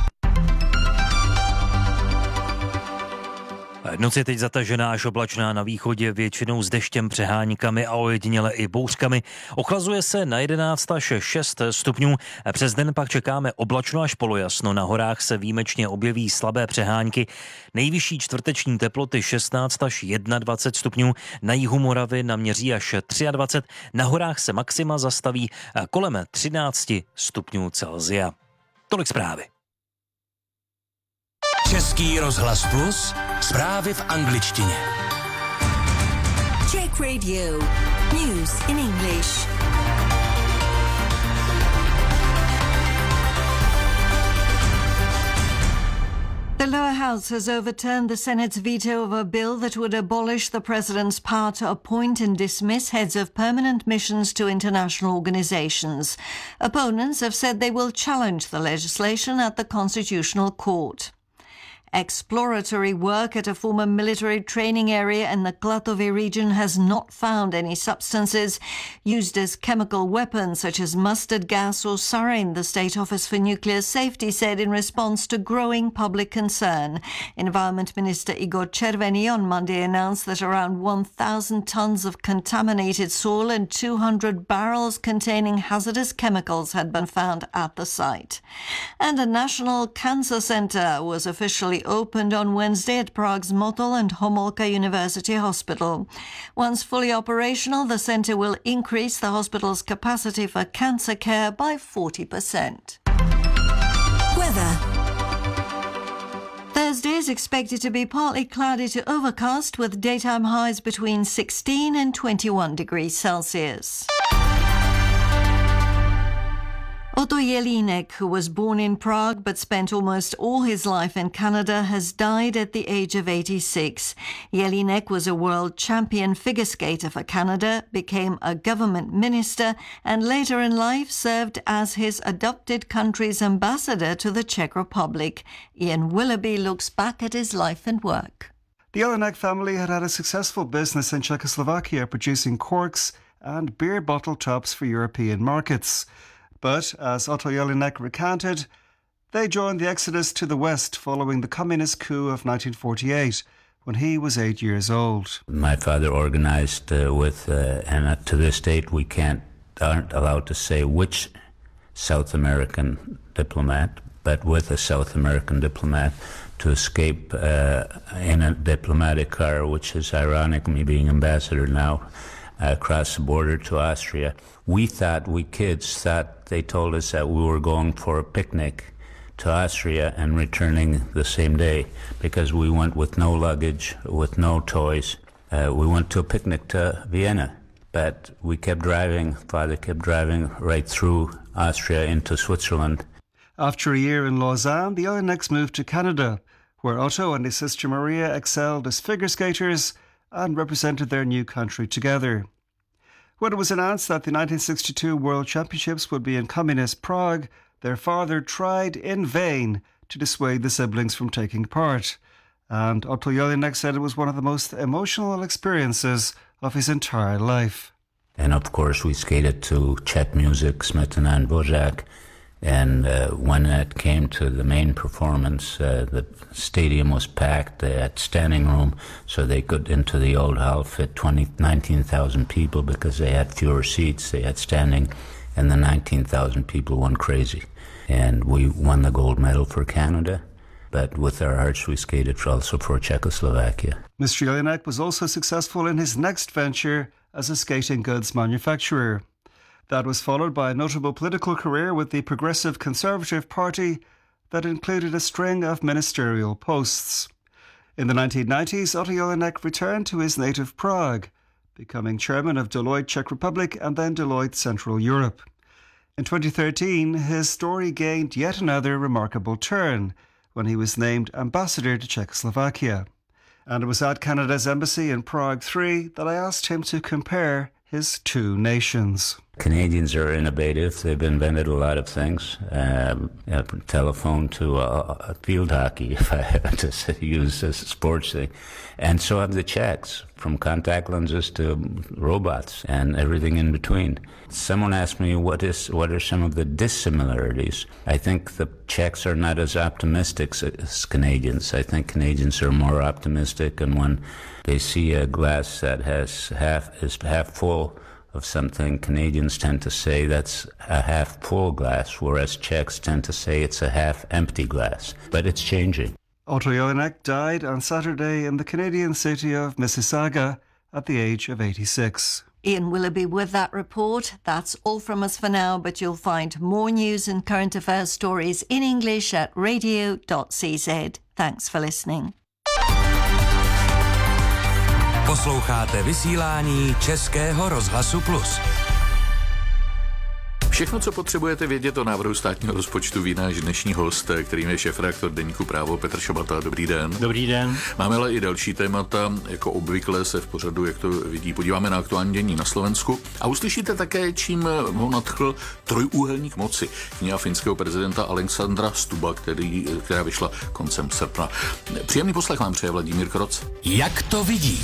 Noc je teď zatažená až oblačná, na východě většinou s deštěm, přeháníkami a ojediněle i bouřkami. Ochlazuje se na 11 až 6 stupňů. Přes den pak čekáme oblačno až polojasno. Na horách se výjimečně objeví slabé přehánky. Nejvyšší čtvrteční teploty 16 až 21 stupňů. Na jihu Moravy naměří až 23. Na horách se maxima zastaví kolem 13 stupňů Celsia. Tolik zprávy. Český rozhlas Plus, zprávy v angličtině. Czech Radio, news in English. The lower house has overturned the Senate's veto of a bill that would abolish the president's power to appoint and dismiss heads of permanent missions to international organizations. Opponents have said they will challenge the legislation at the Constitutional Court. Exploratory work at a former military training area in the Klatovy region has not found any substances used as chemical weapons such as mustard gas or sarin, the State Office for Nuclear Safety said in response to growing public concern. Environment Minister Igor Chervený on Monday announced that around 1,000 tons of contaminated soil and 200 barrels containing hazardous chemicals had been found at the site. And a national cancer centre was officially opened on Wednesday at Prague's Motol and Homolka University Hospital. Once fully operational, the centre will increase the hospital's capacity for cancer care by 40%. Weather. Thursday is expected to be partly cloudy to overcast with daytime highs between 16 and 21 degrees Celsius. Otto Jelinek, who was born in Prague but spent almost all his life in Canada, has died at the age of 86. Jelinek was a world champion figure skater for Canada, became a government minister, and later in life served as his adopted country's ambassador to the Czech Republic. Ian Willoughby looks back at his life and work. The Jelinek family had a successful business in Czechoslovakia, producing corks and beer bottle tops for European markets. But, as Otto Jelinek recanted, they joined the exodus to the west following the communist coup of 1948, when he was 8 years old. My father organized and to this date we aren't allowed to say which South American diplomat, but with a South American diplomat to escape in a diplomatic car, which is ironic, me being ambassador now, across the border to Austria. We kids thought they told us that we were going for a picnic to Austria and returning the same day because we went with no luggage, with no toys. We went to a picnic to Vienna, but we kept driving. Father kept driving right through Austria into Switzerland. After a year in Lausanne, the Jelineks moved to Canada, where Otto and his sister Maria excelled as figure skaters and represented their new country together. When it was announced that the 1962 World Championships would be in communist Prague, their father tried in vain to dissuade the siblings from taking part. And Otto Jelinek said it was one of the most emotional experiences of his entire life. And of course we skated to Czech music, Smetana and Dvořák. And when it came to the main performance, the stadium was packed. They had standing room, so they could, into the old hall, fit 19,000 people because they had fewer seats. They had standing, and the 19,000 people went crazy. And we won the gold medal for Canada, but with our hearts we skated also for Czechoslovakia. Mr. Jelinek was also successful in his next venture as a skating goods manufacturer. That was followed by a notable political career with the Progressive Conservative Party that included a string of ministerial posts. In the 1990s, Otto Jelinek returned to his native Prague, becoming chairman of Deloitte Czech Republic and then Deloitte Central Europe. In 2013, his story gained yet another remarkable turn when he was named ambassador to Czechoslovakia. And it was at Canada's embassy in Prague 3 that I asked him to compare his two nations. Canadians are innovative. They've invented a lot of things. Telephone to field hockey, if I have to use this sports thing. And so have the Czechs, from contact lenses to robots and everything in between. Someone asked me what are some of the dissimilarities. I think the Czechs are not as optimistic as Canadians. I think Canadians are more optimistic, and when they see a glass that is half full of something, Canadians tend to say that's a half full glass, whereas Czechs tend to say it's a half empty glass. But it's changing. Otto Jelinek died on Saturday in the Canadian city of Mississauga at the age of 86. Ian Willoughby with that report. That's all from us for now, but you'll find more news and current affairs stories in English at radio.cz. Thanks for listening. Posloucháte vysílání Českého rozhlasu Plus. Všechno, co potřebujete vědět o návrhu státního rozpočtu, ví náš dnešní host, kterým je šéfredaktor deníku Právo Petr Šabata. Dobrý den. Dobrý den. Máme ale i další témata, jako obvykle se v pořadu, jak to vidí, podíváme na aktuální dění na Slovensku a uslyšíte také, čím ho nadchl Trojúhelník moci, kniha finského prezidenta Alexandra Stubba, která vyšla koncem srpna. Příjemný poslech vám přeje Vladimír Kroc. Jak to vidí?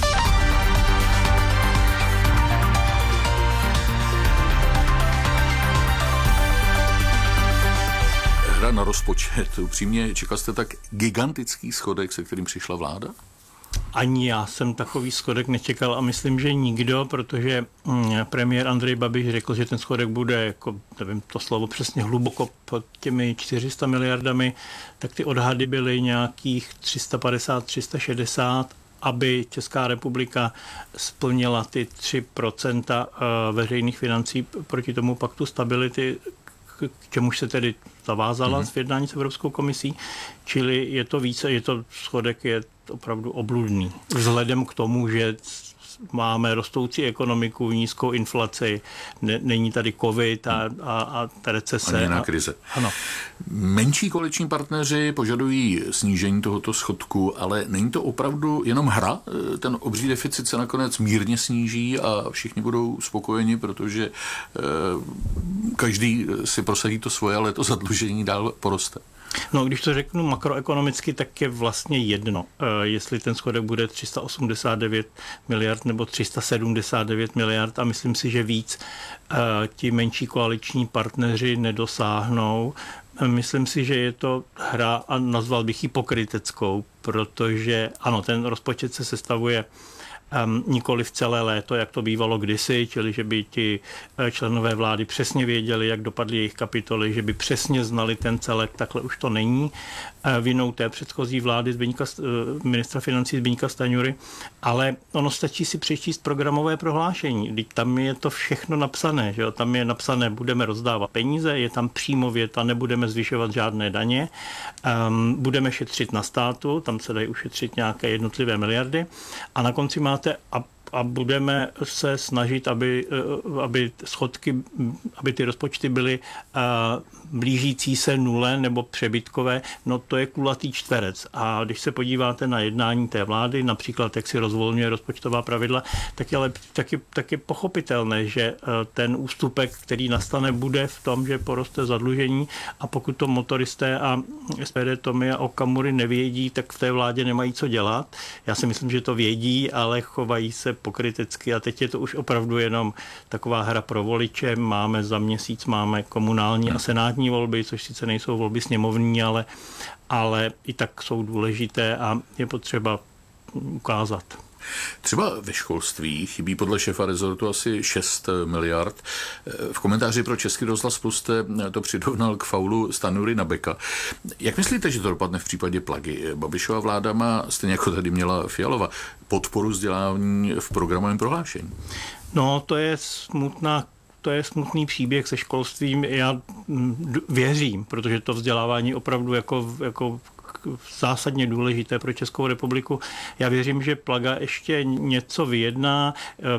Hra na rozpočet. Upřímně, čekal jste tak gigantický schodek, se kterým přišla vláda? Ani já jsem takový schodek nečekal a myslím, že nikdo, protože premiér Andrej Babiš řekl, že ten schodek bude, jako, nevím to slovo přesně, hluboko pod těmi 400 miliardami, tak ty odhady byly nějakých 350, 360, aby Česká republika splnila ty 3% veřejných financí proti tomu paktu stability, k čemuž se tedy zavázala v jednání s Evropskou komisí, čili je to více, schodek je opravdu obludný. Vzhledem k tomu, že máme rostoucí ekonomiku, nízkou inflaci, není tady covid a recese. Ani jiná krize. Ano. Menší koaliční partneři požadují snížení tohoto schodku, ale není to opravdu jenom hra? Ten obří deficit se nakonec mírně sníží a všichni budou spokojeni, protože každý si prosadí to svoje, ale to zadlužení dál poroste. No, když to řeknu makroekonomicky, tak je vlastně jedno, jestli ten schodek bude 389 miliard nebo 379 miliard a myslím si, že víc ti menší koaliční partneři nedosáhnou. Myslím si, že je to hra a nazval bych ji pokryteckou, protože ano, ten rozpočet se sestavuje nikoli v celé léto, jak to bývalo kdysi, čili že by ti členové vlády přesně věděli, jak dopadly jejich kapitoly, že by přesně znali ten celek, takhle už to není vinou té předchozí vlády ministra financí Zbyňka Stanjury, ale ono stačí si přečíst programové prohlášení, teď tam je to všechno napsané, že jo? Tam je napsané, budeme rozdávat peníze, je tam přímo věta, nebudeme zvyšovat žádné daně, budeme šetřit na státu, tam se dají ušetřit nějaké jednotlivé miliardy a na konci máte a budeme se snažit, aby schodky, aby ty rozpočty byly blížící se nule nebo přebytkové, no to je kulatý čtverec. A když se podíváte na jednání té vlády, například jak si rozvolňuje rozpočtová pravidla, tak je pochopitelné, že ten ústupek, který nastane, bude v tom, že poroste zadlužení a pokud to motoristé a SPD Tomia Okamury nevědí, tak v té vládě nemají co dělat. Já si myslím, že to vědí, ale chovají se pokrytecky a teď je to už opravdu jenom taková hra pro voliče. Za měsíc máme komunální a senátní volby, což sice nejsou volby sněmovní, ale i tak jsou důležité a je potřeba ukázat. Třeba ve školství chybí podle šéfa rezortu asi 6 miliard. V komentáři pro Český rozhlas Plus jste to přirovnal k faulu Stanjury na Beka. Jak myslíte, že to dopadne v případě Plagy? Babišova vláda má, stejně jako tady měla Fialova, podporu vzdělávání v programovém prohlášení. No, to je smutný příběh se školstvím. Já věřím, protože to vzdělávání opravdu jako zásadně důležité pro Českou republiku. Já věřím, že Plaga ještě něco vyjedná.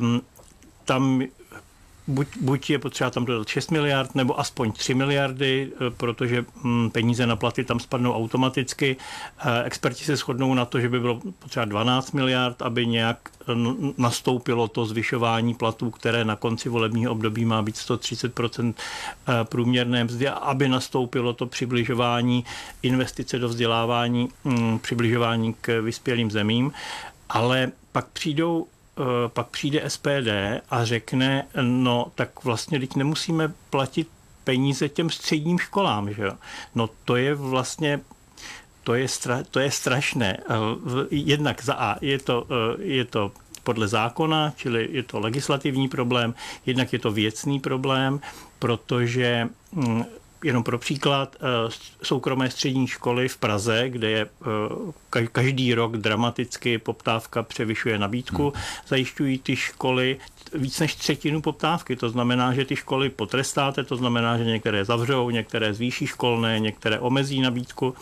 Tam buď je potřeba tam dodat 6 miliard, nebo aspoň 3 miliardy, protože peníze na platy tam spadnou automaticky. Experti se shodnou na to, že by bylo potřeba 12 miliard, aby nějak nastoupilo to zvyšování platů, které na konci volebního období má být 130% průměrné mzdy, aby nastoupilo to přibližování investice do vzdělávání, přibližování k vyspělým zemím. Ale pak přijde SPD a řekne, no tak vlastně teď nemusíme platit peníze těm středním školám, že jo. No to je vlastně, to je strašné. Jednak za A je to podle zákona, čili je to legislativní problém, jednak je to věcný problém, protože jenom pro příklad, soukromé střední školy v Praze, kde je každý rok dramaticky poptávka převyšuje nabídku, zajišťují ty školy víc než třetinu poptávky. To znamená, že ty školy potrestáte, to znamená, že některé zavřou, některé zvýší školné, některé omezí nabídku.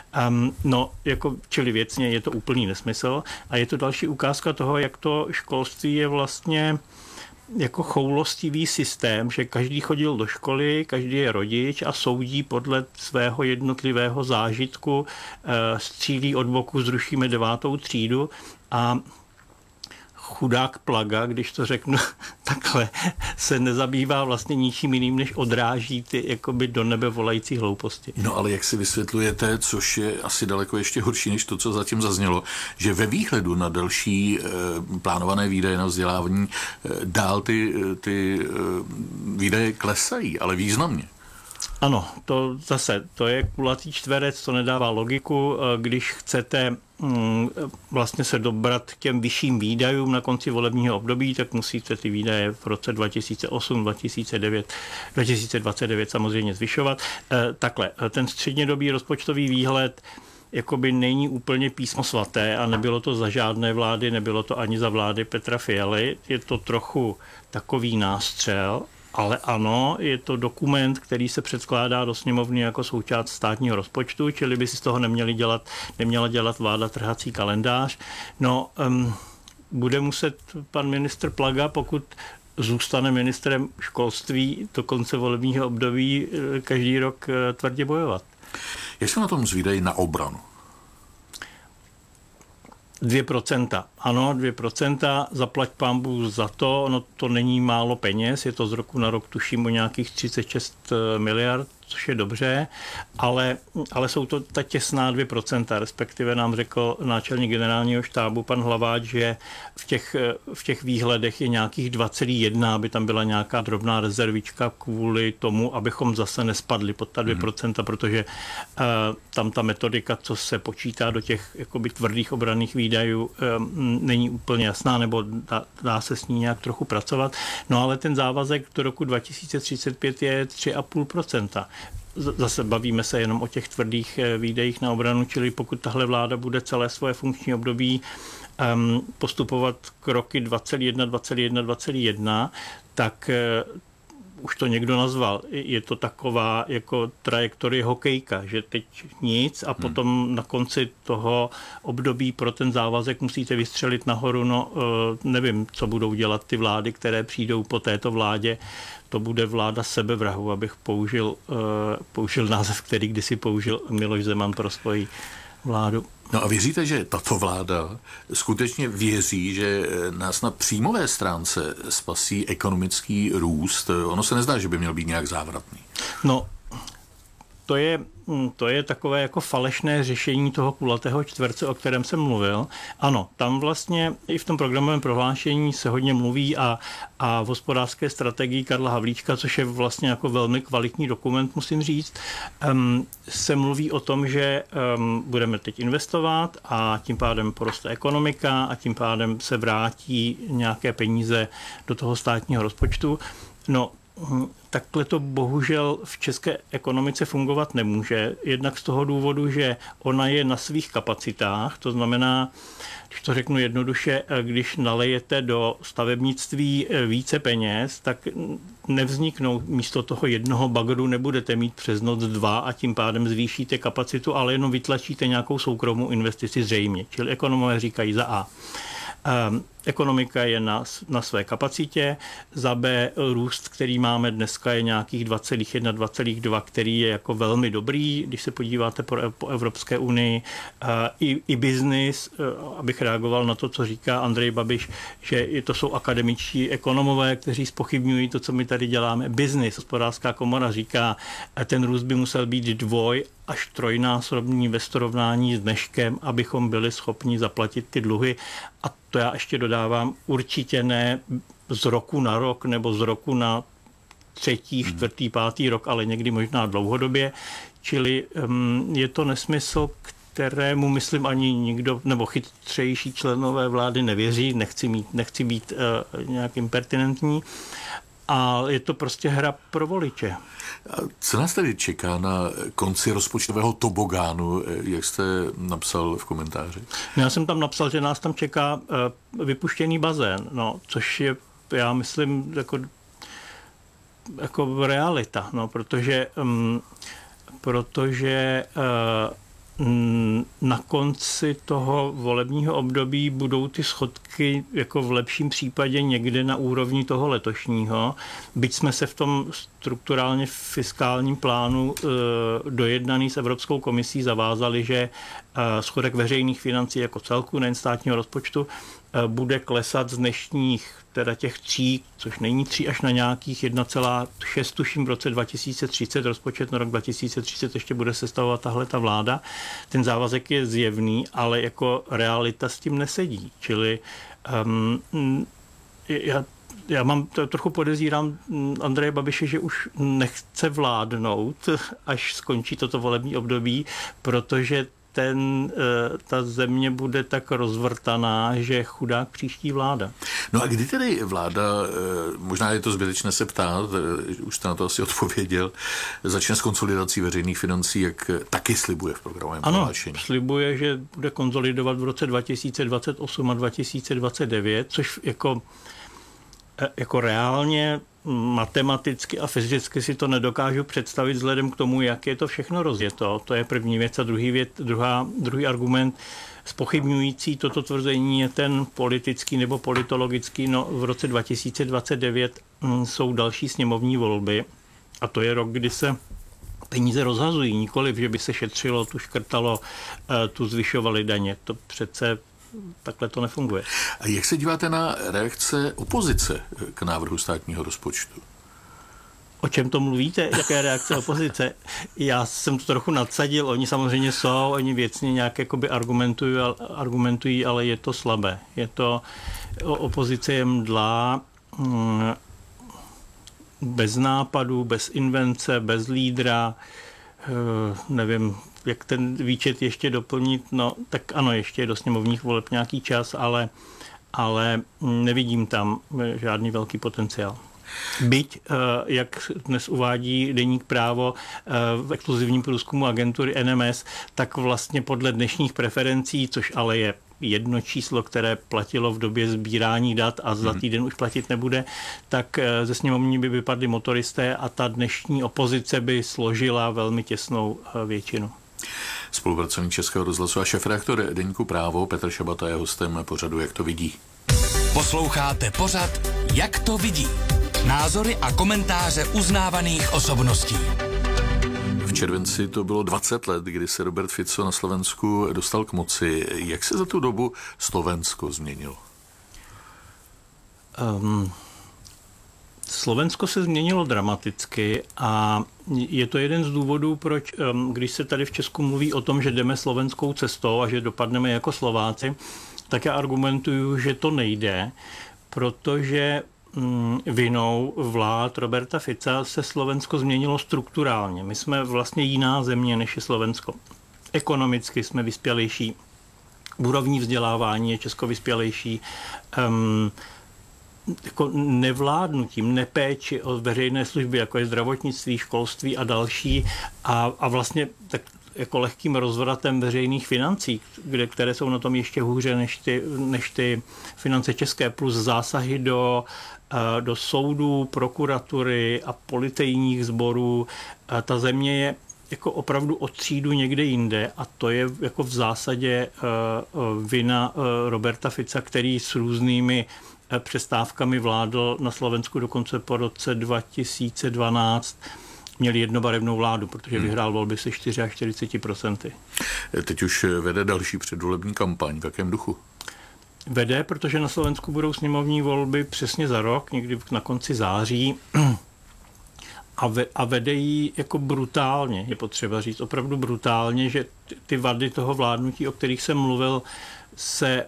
Čili věcně je to úplný nesmysl. A je to další ukázka toho, jak to školství je vlastně jako choulostivý systém, že každý chodil do školy, každý je rodič a soudí podle svého jednotlivého zážitku, střílí od boku, zrušíme 9. třídu a chudák Plaga, když to řeknu takhle, se nezabývá vlastně ničím jiným, než odráží ty jakoby do nebe volající hlouposti. No ale jak si vysvětlujete, což je asi daleko ještě horší než to, co zatím zaznělo, že ve výhledu na další plánované výdaje na vzdělávání dál ty výdaje klesají, ale významně. Ano, to je kulatý čtverec, to nedává logiku, když chcete vlastně se dobrat k těm vyšším výdajům na konci volebního období, tak musíte ty výdaje v roce 2008, 2009, 2029 samozřejmě zvyšovat. Takhle, ten střednědobý rozpočtový výhled jakoby není úplně písmo svaté a nebylo to za žádné vlády, nebylo to ani za vlády Petra Fialy. Je to trochu takový nástřel, ale ano, je to dokument, který se předkládá do sněmovny jako součást státního rozpočtu, čili by si z toho neměla dělat vláda trhací kalendář. No, bude muset pan ministr Plaga, pokud zůstane ministrem školství do konce volebního období, každý rok tvrdě bojovat. Jak se na tom zvídají na obranu? 2%. Ano, 2%, zaplať pánbůh za to, no to není málo peněz, je to z roku na rok tuším o nějakých 36 miliard, což je dobře, ale jsou to ta těsná 2%, respektive nám řekl náčelník generálního štábu pan Hlaváč, že v těch výhledech je nějakých 2,1, aby tam byla nějaká drobná rezervička kvůli tomu, abychom zase nespadli pod ta 2%, protože tam ta metodika, co se počítá do těch jakoby tvrdých obranných výdajů, není úplně jasná, nebo dá se s ní nějak trochu pracovat. No ale ten závazek do roku 2035 je 3,5%. Zase bavíme se jenom o těch tvrdých výdejích na obranu, čili pokud tahle vláda bude celé svoje funkční období postupovat kroky 21, tak už to někdo nazval, je to taková jako trajektorie hokejka, že teď nic a potom na konci toho období pro ten závazek musíte vystřelit nahoru, no nevím, co budou dělat ty vlády, které přijdou po této vládě. To bude vláda sebevrahu, abych použil název, který kdysi použil Miloš Zeman pro svoji vládu. No a věříte, že tato vláda skutečně věří, že nás na příjmové stránce spasí ekonomický růst? Ono se nezdá, že by měl být nějak závratný. No, to je takové jako falešné řešení toho kulatého čtverce, o kterém jsem mluvil. Ano, tam vlastně i v tom programovém prohlášení se hodně mluví a v hospodářské strategii Karla Havlíčka, což je vlastně jako velmi kvalitní dokument, musím říct, se mluví o tom, že budeme teď investovat a tím pádem poroste ekonomika a tím pádem se vrátí nějaké peníze do toho státního rozpočtu. No, takhle to bohužel v české ekonomice fungovat nemůže. Jednak z toho důvodu, že ona je na svých kapacitách, to znamená, když to řeknu jednoduše, když nalejete do stavebnictví více peněz, tak nevzniknou místo toho jednoho bagru, nebudete mít přes noc 2 a tím pádem zvýšíte kapacitu, ale jenom vytlačíte nějakou soukromou investici zřejmě. Čili ekonomové říkají za A. Ekonomika je na své kapacitě, za B růst, který máme dneska, je nějakých 2,1, 2,2, který je jako velmi dobrý, když se podíváte po Evropské unii. I biznis, abych reagoval na to, co říká Andrej Babiš, že to jsou akademičtí ekonomové, kteří zpochybňují to, co my tady děláme. Biznis, hospodářská komora říká, ten růst by musel být 2 až 3násobný ve srovnání s dneškem, abychom byli schopni zaplatit ty dluhy. A to já ještě dodávám, určitě ne z roku na rok nebo z roku na 3., 4., 5. rok, ale někdy možná dlouhodobě. Čili je to nesmysl, kterému myslím ani nikdo, nebo chytřejší členové vlády nevěří, nechci být nějak impertinentní. A je to prostě hra pro voliče. Co nás tady čeká na konci rozpočtového tobogánu, jak jste napsal v komentáři? Já jsem tam napsal, že nás tam čeká vypuštěný bazén, no, což je, já myslím, jako realita, no, protože na konci toho volebního období budou ty schodky jako v lepším případě někde na úrovni toho letošního, byť jsme se v tom strukturálně fiskálním plánu dojednaný s Evropskou komisí zavázali, že schodek veřejných financí jako celku, nejen státního rozpočtu, bude klesat z dnešních, teda těch 3, což není 3, až na nějakých 1,6, tuším v roce 2030, rozpočet na rok 2030 ještě bude sestavovat tahle ta vláda. Ten závazek je zjevný, ale jako realita s tím nesedí. Čili já mám trochu podezírám Andreje Babiše, že už nechce vládnout, až skončí toto volební období, protože ta země bude tak rozvrtaná, že chudák příští vláda. No a kdy tedy vláda, možná je to zbytečné se ptát, už jste na to asi odpověděl, začne s konsolidací veřejných financí, jak taky slibuje v programovém prohlášení? Ano, slibuje, že bude konsolidovat v roce 2028 a 2029, což jako reálně matematicky a fyzicky si to nedokážu představit vzhledem k tomu, jak je to všechno rozjeto. To je první věc. A druhý argument zpochybňující toto tvrzení je ten politický nebo politologický. No, v roce 2029 jsou další sněmovní volby a to je rok, kdy se peníze rozhazují. Nikoliv, že by se šetřilo, tu škrtalo, tu zvyšovali daně. To přece takhle to nefunguje. A jak se díváte na reakce opozice k návrhu státního rozpočtu? O čem to mluvíte? Jaké reakce opozice? Já jsem to trochu nadsadil. Oni samozřejmě jsou, oni věcně nějak jakoby argumentují, ale je to slabé. Opozice je mdlá, bez nápadu, bez invence, bez lídra, nevím, jak ten výčet ještě doplnit, no tak ano, ještě je do sněmovních voleb nějaký čas, ale nevidím tam žádný velký potenciál. Byť, jak dnes uvádí deník Právo v exkluzivním průzkumu agentury NMS, tak vlastně podle dnešních preferencí, což ale je jedno číslo, které platilo v době sbírání dat a za týden už platit nebude, tak ze sněmovní by vypadli motoristé a ta dnešní opozice by složila velmi těsnou většinu. Spolupracovník Českého rozhlasu a šéfredaktor deníku Právo Petr Šabata je hostem pořadu Jak to vidí. Posloucháte pořad Jak to vidí. Názory a komentáře uznávaných osobností. V červenci to bylo 20 let, kdy se Robert Fico na Slovensku dostal k moci. Jak se za tu dobu Slovensko změnilo? Slovensko se změnilo dramaticky a je to jeden z důvodů, proč, když se tady v Česku mluví o tom, že jdeme slovenskou cestou a že dopadneme jako Slováci, tak já argumentuju, že to nejde, protože vinou vlád Roberta Fica se Slovensko změnilo strukturálně. My jsme vlastně jiná země, než je Slovensko. Ekonomicky jsme vyspělejší, úrovní vzdělávání je Česko vyspělejší, jako nevládnutím, nepéči o veřejné služby, jako je zdravotnictví, školství a další a vlastně tak jako lehkým rozvratem veřejných financí, které jsou na tom ještě hůře než ty finance české, plus zásahy do soudů, prokuratury a policejních sborů. Ta země je jako opravdu od třídu někde jinde a to je jako v zásadě vina Roberta Fica, který s různými přestávkami vládl na Slovensku dokonce po roce 2012 měli jednobarevnou vládu, protože vyhrál volby se 44%. Teď už vede další předvolební kampaň. V jakém duchu? Vede, protože na Slovensku budou sněmovní volby přesně za rok, někdy na konci září. A vede ji jako brutálně, je potřeba říct, opravdu brutálně, že ty vady toho vládnutí, o kterých jsem mluvil, se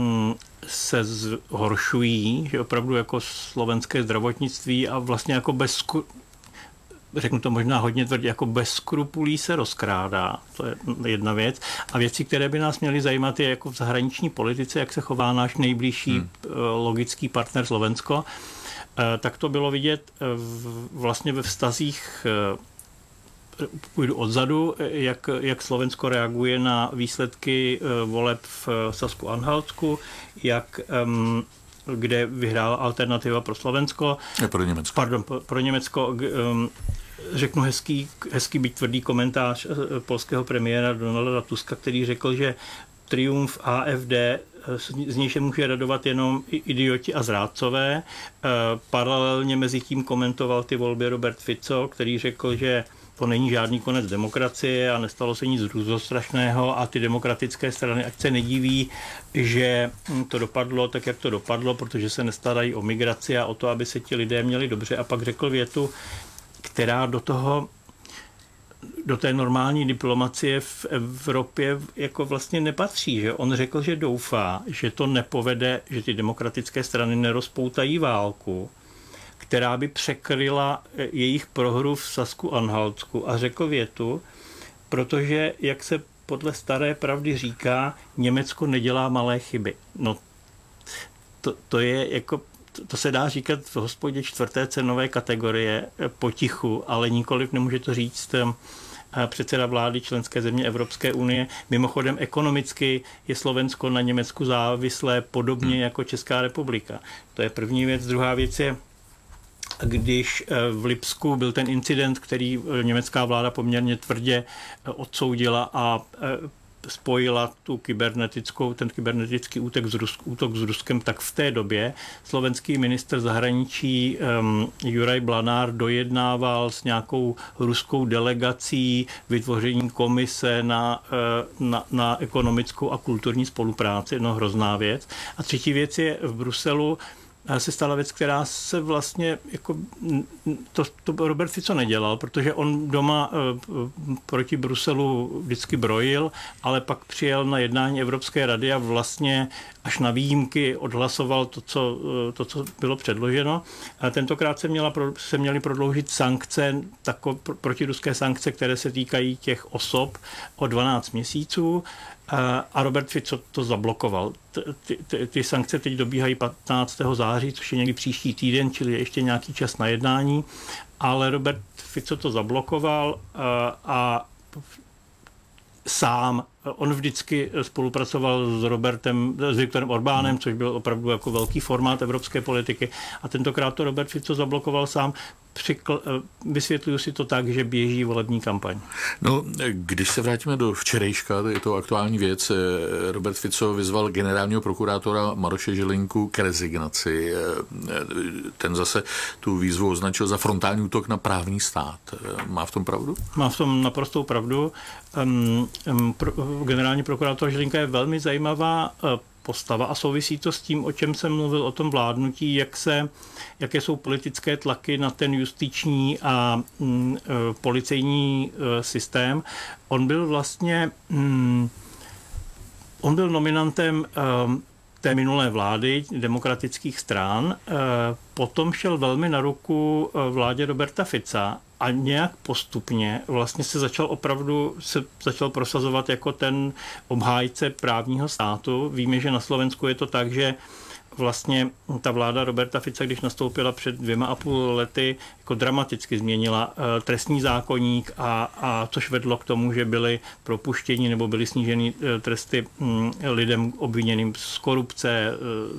zhoršují, že opravdu jako slovenské zdravotnictví a vlastně jako řeknu to možná hodně tvrdě, jako bez skrupulí se rozkrádá. To je jedna věc. A věci, které by nás měly zajímat, je jako v zahraniční politice, jak se chová náš nejbližší logický partner Slovensko. Tak to bylo vidět vlastně ve vztazích, půjdu odzadu, jak Slovensko reaguje na výsledky voleb v Sasku-Anhaltsku, kde vyhrála Alternativa pro Slovensko. Pro Německo. Pardon, pro Německo, řeknu hezký byť tvrdý komentář polského premiéra Donalda Tuska, který řekl, že triumf AfD z něj se může radovat jenom idioti a zrádcové. Paralelně mezi tím komentoval ty volby Robert Fico, který řekl, že to není žádný konec demokracie a nestalo se nic hrůzostrašného a ty demokratické strany, ať se nediví, že to dopadlo tak, jak to dopadlo, protože se nestarají o migraci a o to, aby se ti lidé měli dobře. A pak řekl větu, která do té normální diplomacie v Evropě jako vlastně nepatří. Že? On řekl, že doufá, že to nepovede, že ty demokratické strany nerozpoutají válku, která by překryla jejich prohru v Sasku-Anhaltsku, a řekl větu, protože, jak se podle staré pravdy říká, Německo nedělá malé chyby. No, to je jako, to se dá říkat v hospodě 4. cenové kategorie potichu, ale nikoliv nemůže to říct předseda vlády členské země Evropské unie. Mimochodem ekonomicky je Slovensko na Německu závislé podobně jako Česká republika. To je první věc. Druhá věc je, když v Lipsku byl ten incident, který německá vláda poměrně tvrdě odsoudila a spojila ten kybernetický útok s Ruskem, tak v té době slovenský ministr zahraničí Juraj Blanár dojednával s nějakou ruskou delegací vytvoření komise na ekonomickou a kulturní spolupráci. No, hrozná věc. A třetí věc je, v Bruselu se stala věc, která se vlastně jako to Robert Fico nedělal, protože on doma proti Bruselu vždycky brojil, ale pak přijel na jednání Evropské rady a vlastně až na výjimky odhlasoval to, co bylo předloženo. A tentokrát se měly prodloužit sankce, protiruské sankce, které se týkají těch osob o 12 měsíců. A Robert Fico to zablokoval. Ty sankce teď dobíhají 15. září, což je někdy příští týden, čili ještě nějaký čas na jednání, ale Robert Fico to zablokoval a sám. On vždycky spolupracoval s Viktorem Orbánem, což byl opravdu jako velký formát evropské politiky, a tentokrát to Robert Fico zablokoval sám. Vysvětluju si to tak, že běží volební kampaň. No, když se vrátíme do včerejška, je to aktuální věc, Robert Fico vyzval generálního prokurátora Maroše Žilinku k rezignaci. Ten zase tu výzvu označil za frontální útok na právní stát. Má v tom pravdu? Má v tom naprostou pravdu. Generální prokurátor Žilinka je velmi zajímavá postava a souvisí to s tím, o čem jsem mluvil, o tom vládnutí, jaké jsou politické tlaky na ten justiční a policejní systém. On byl nominantem té minulé vlády demokratických stran, potom šel velmi na ruku vládě Roberta Fica a nějak postupně vlastně se začal prosazovat jako ten obhájce právního státu. Víme, že na Slovensku je to tak, že vlastně ta vláda Roberta Fica, když nastoupila před 2,5 lety, jako dramaticky změnila trestní zákoník, a což vedlo k tomu, že byly propuštěni nebo byly sníženy tresty lidem obviněným z korupce,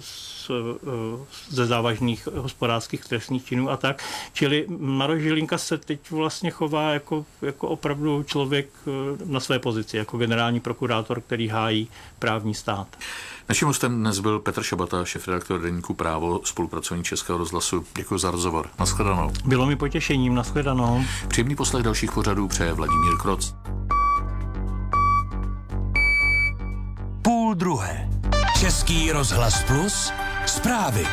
ze závažných hospodářských trestných činů a tak. Čili Maroš Žilinka se teď vlastně chová jako opravdu člověk na své pozici, jako generální prokurátor, který hájí právní stát. Naším hostem dnes byl Petr Šabata, šéfredaktor deníku Právo, spolupracovník Českého rozhlasu. Děkuji za rozhovor. Naschledanou. Bylo mi potěšením. Naschledanou. Příjemný poslech dalších pořadů přeje Vladimír Kroc. 12:30. Český rozhlas Plus. Zprávy.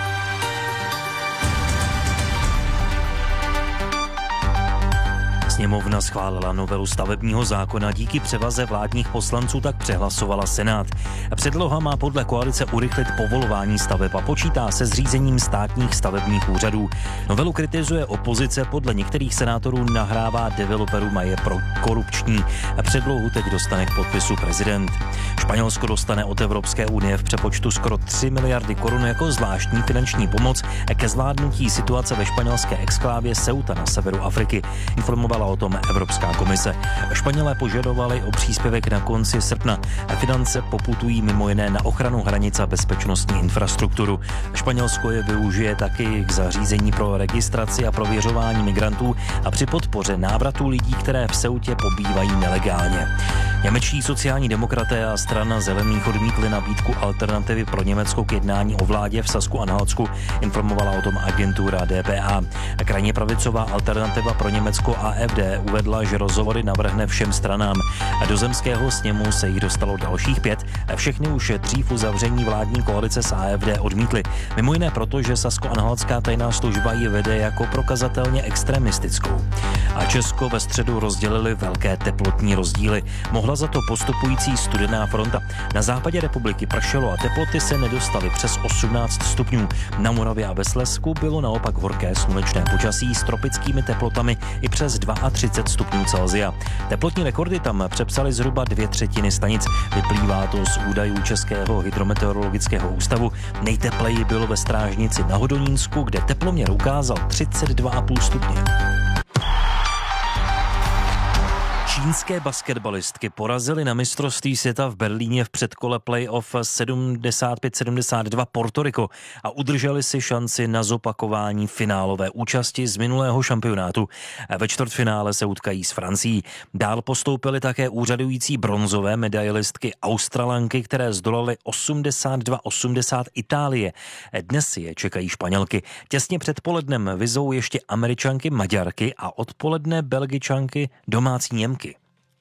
Sněmovna schválila novelu stavebního zákona, díky převaze vládních poslanců tak přehlasovala Senát. Předloha má podle koalice urychlit povolování staveb a počítá se zřízením státních stavebních úřadů. Novelu kritizuje opozice, podle některých senátorů nahrává developerům a je pro korupční. Předlohu teď dostane k podpisu prezident. Španělsko dostane od Evropské unie v přepočtu skoro 3 miliardy korun jako zvláštní finanční pomoc ke zvládnutí situace ve španělské exklávě Ceuta na severu Afriky, informovala o tom Evropská komise. Španělé požadovali o příspěvek na konci srpna. Finance poputují mimo jiné na ochranu hranic a bezpečnostní infrastrukturu. Španělsko je využije taky k zařízení pro registraci a prověřování migrantů a při podpoře návratu lidí, které v Ceutě pobývají nelegálně. Němečtí sociální demokraté a strana Zelených odmítli nabídku alternativy pro Německo k jednání o vládě v Sasku-Anhaltsku, informovala o tom agentura dpa. Krajně pravicová alternativa pro Německo AfD uvedla, že rozhovory navrhne všem stranám. Do zemského sněmu se jich dostalo dalších 5. Všechny už dřív uzavření vládní koalice s AfD odmítli. Mimo jiné proto, že Sasko-Anhaltská tajná služba ji vede jako prokazatelně extremistickou. A Česko ve středu rozdělili velké teplotní rozdíly. Mohla za to postupující studená fronta. Na západě republiky pršelo a teploty se nedostaly přes 18 stupňů. Na Moravě a ve Slezsku bylo naopak horké slunečné počasí s tropickými teplotami i přes 32 stupňů Celsia. Teplotní rekordy tam přepsali zhruba 2/3 stanic. Vyplývá to z údajů Českého hydrometeorologického ústavu. Nejtepleji bylo ve Strážnici na Hodonínsku, kde teploměr ukázal 32,5 stupně. Čínské basketbalistky porazily na mistrovství světa v Berlíně v předkole playoff 75-72 Portoriko a udrželi si šanci na zopakování finálové účasti z minulého šampionátu. Ve čtvrtfinále se utkají s Francií. Dál postoupily také úřadující bronzové medailistky Australanky, které zdolaly 82-80 Itálie. Dnes je čekají Španělky. Těsně před polednem vyzvou ještě Američanky Maďarky a odpoledne Belgičanky domácí Němky.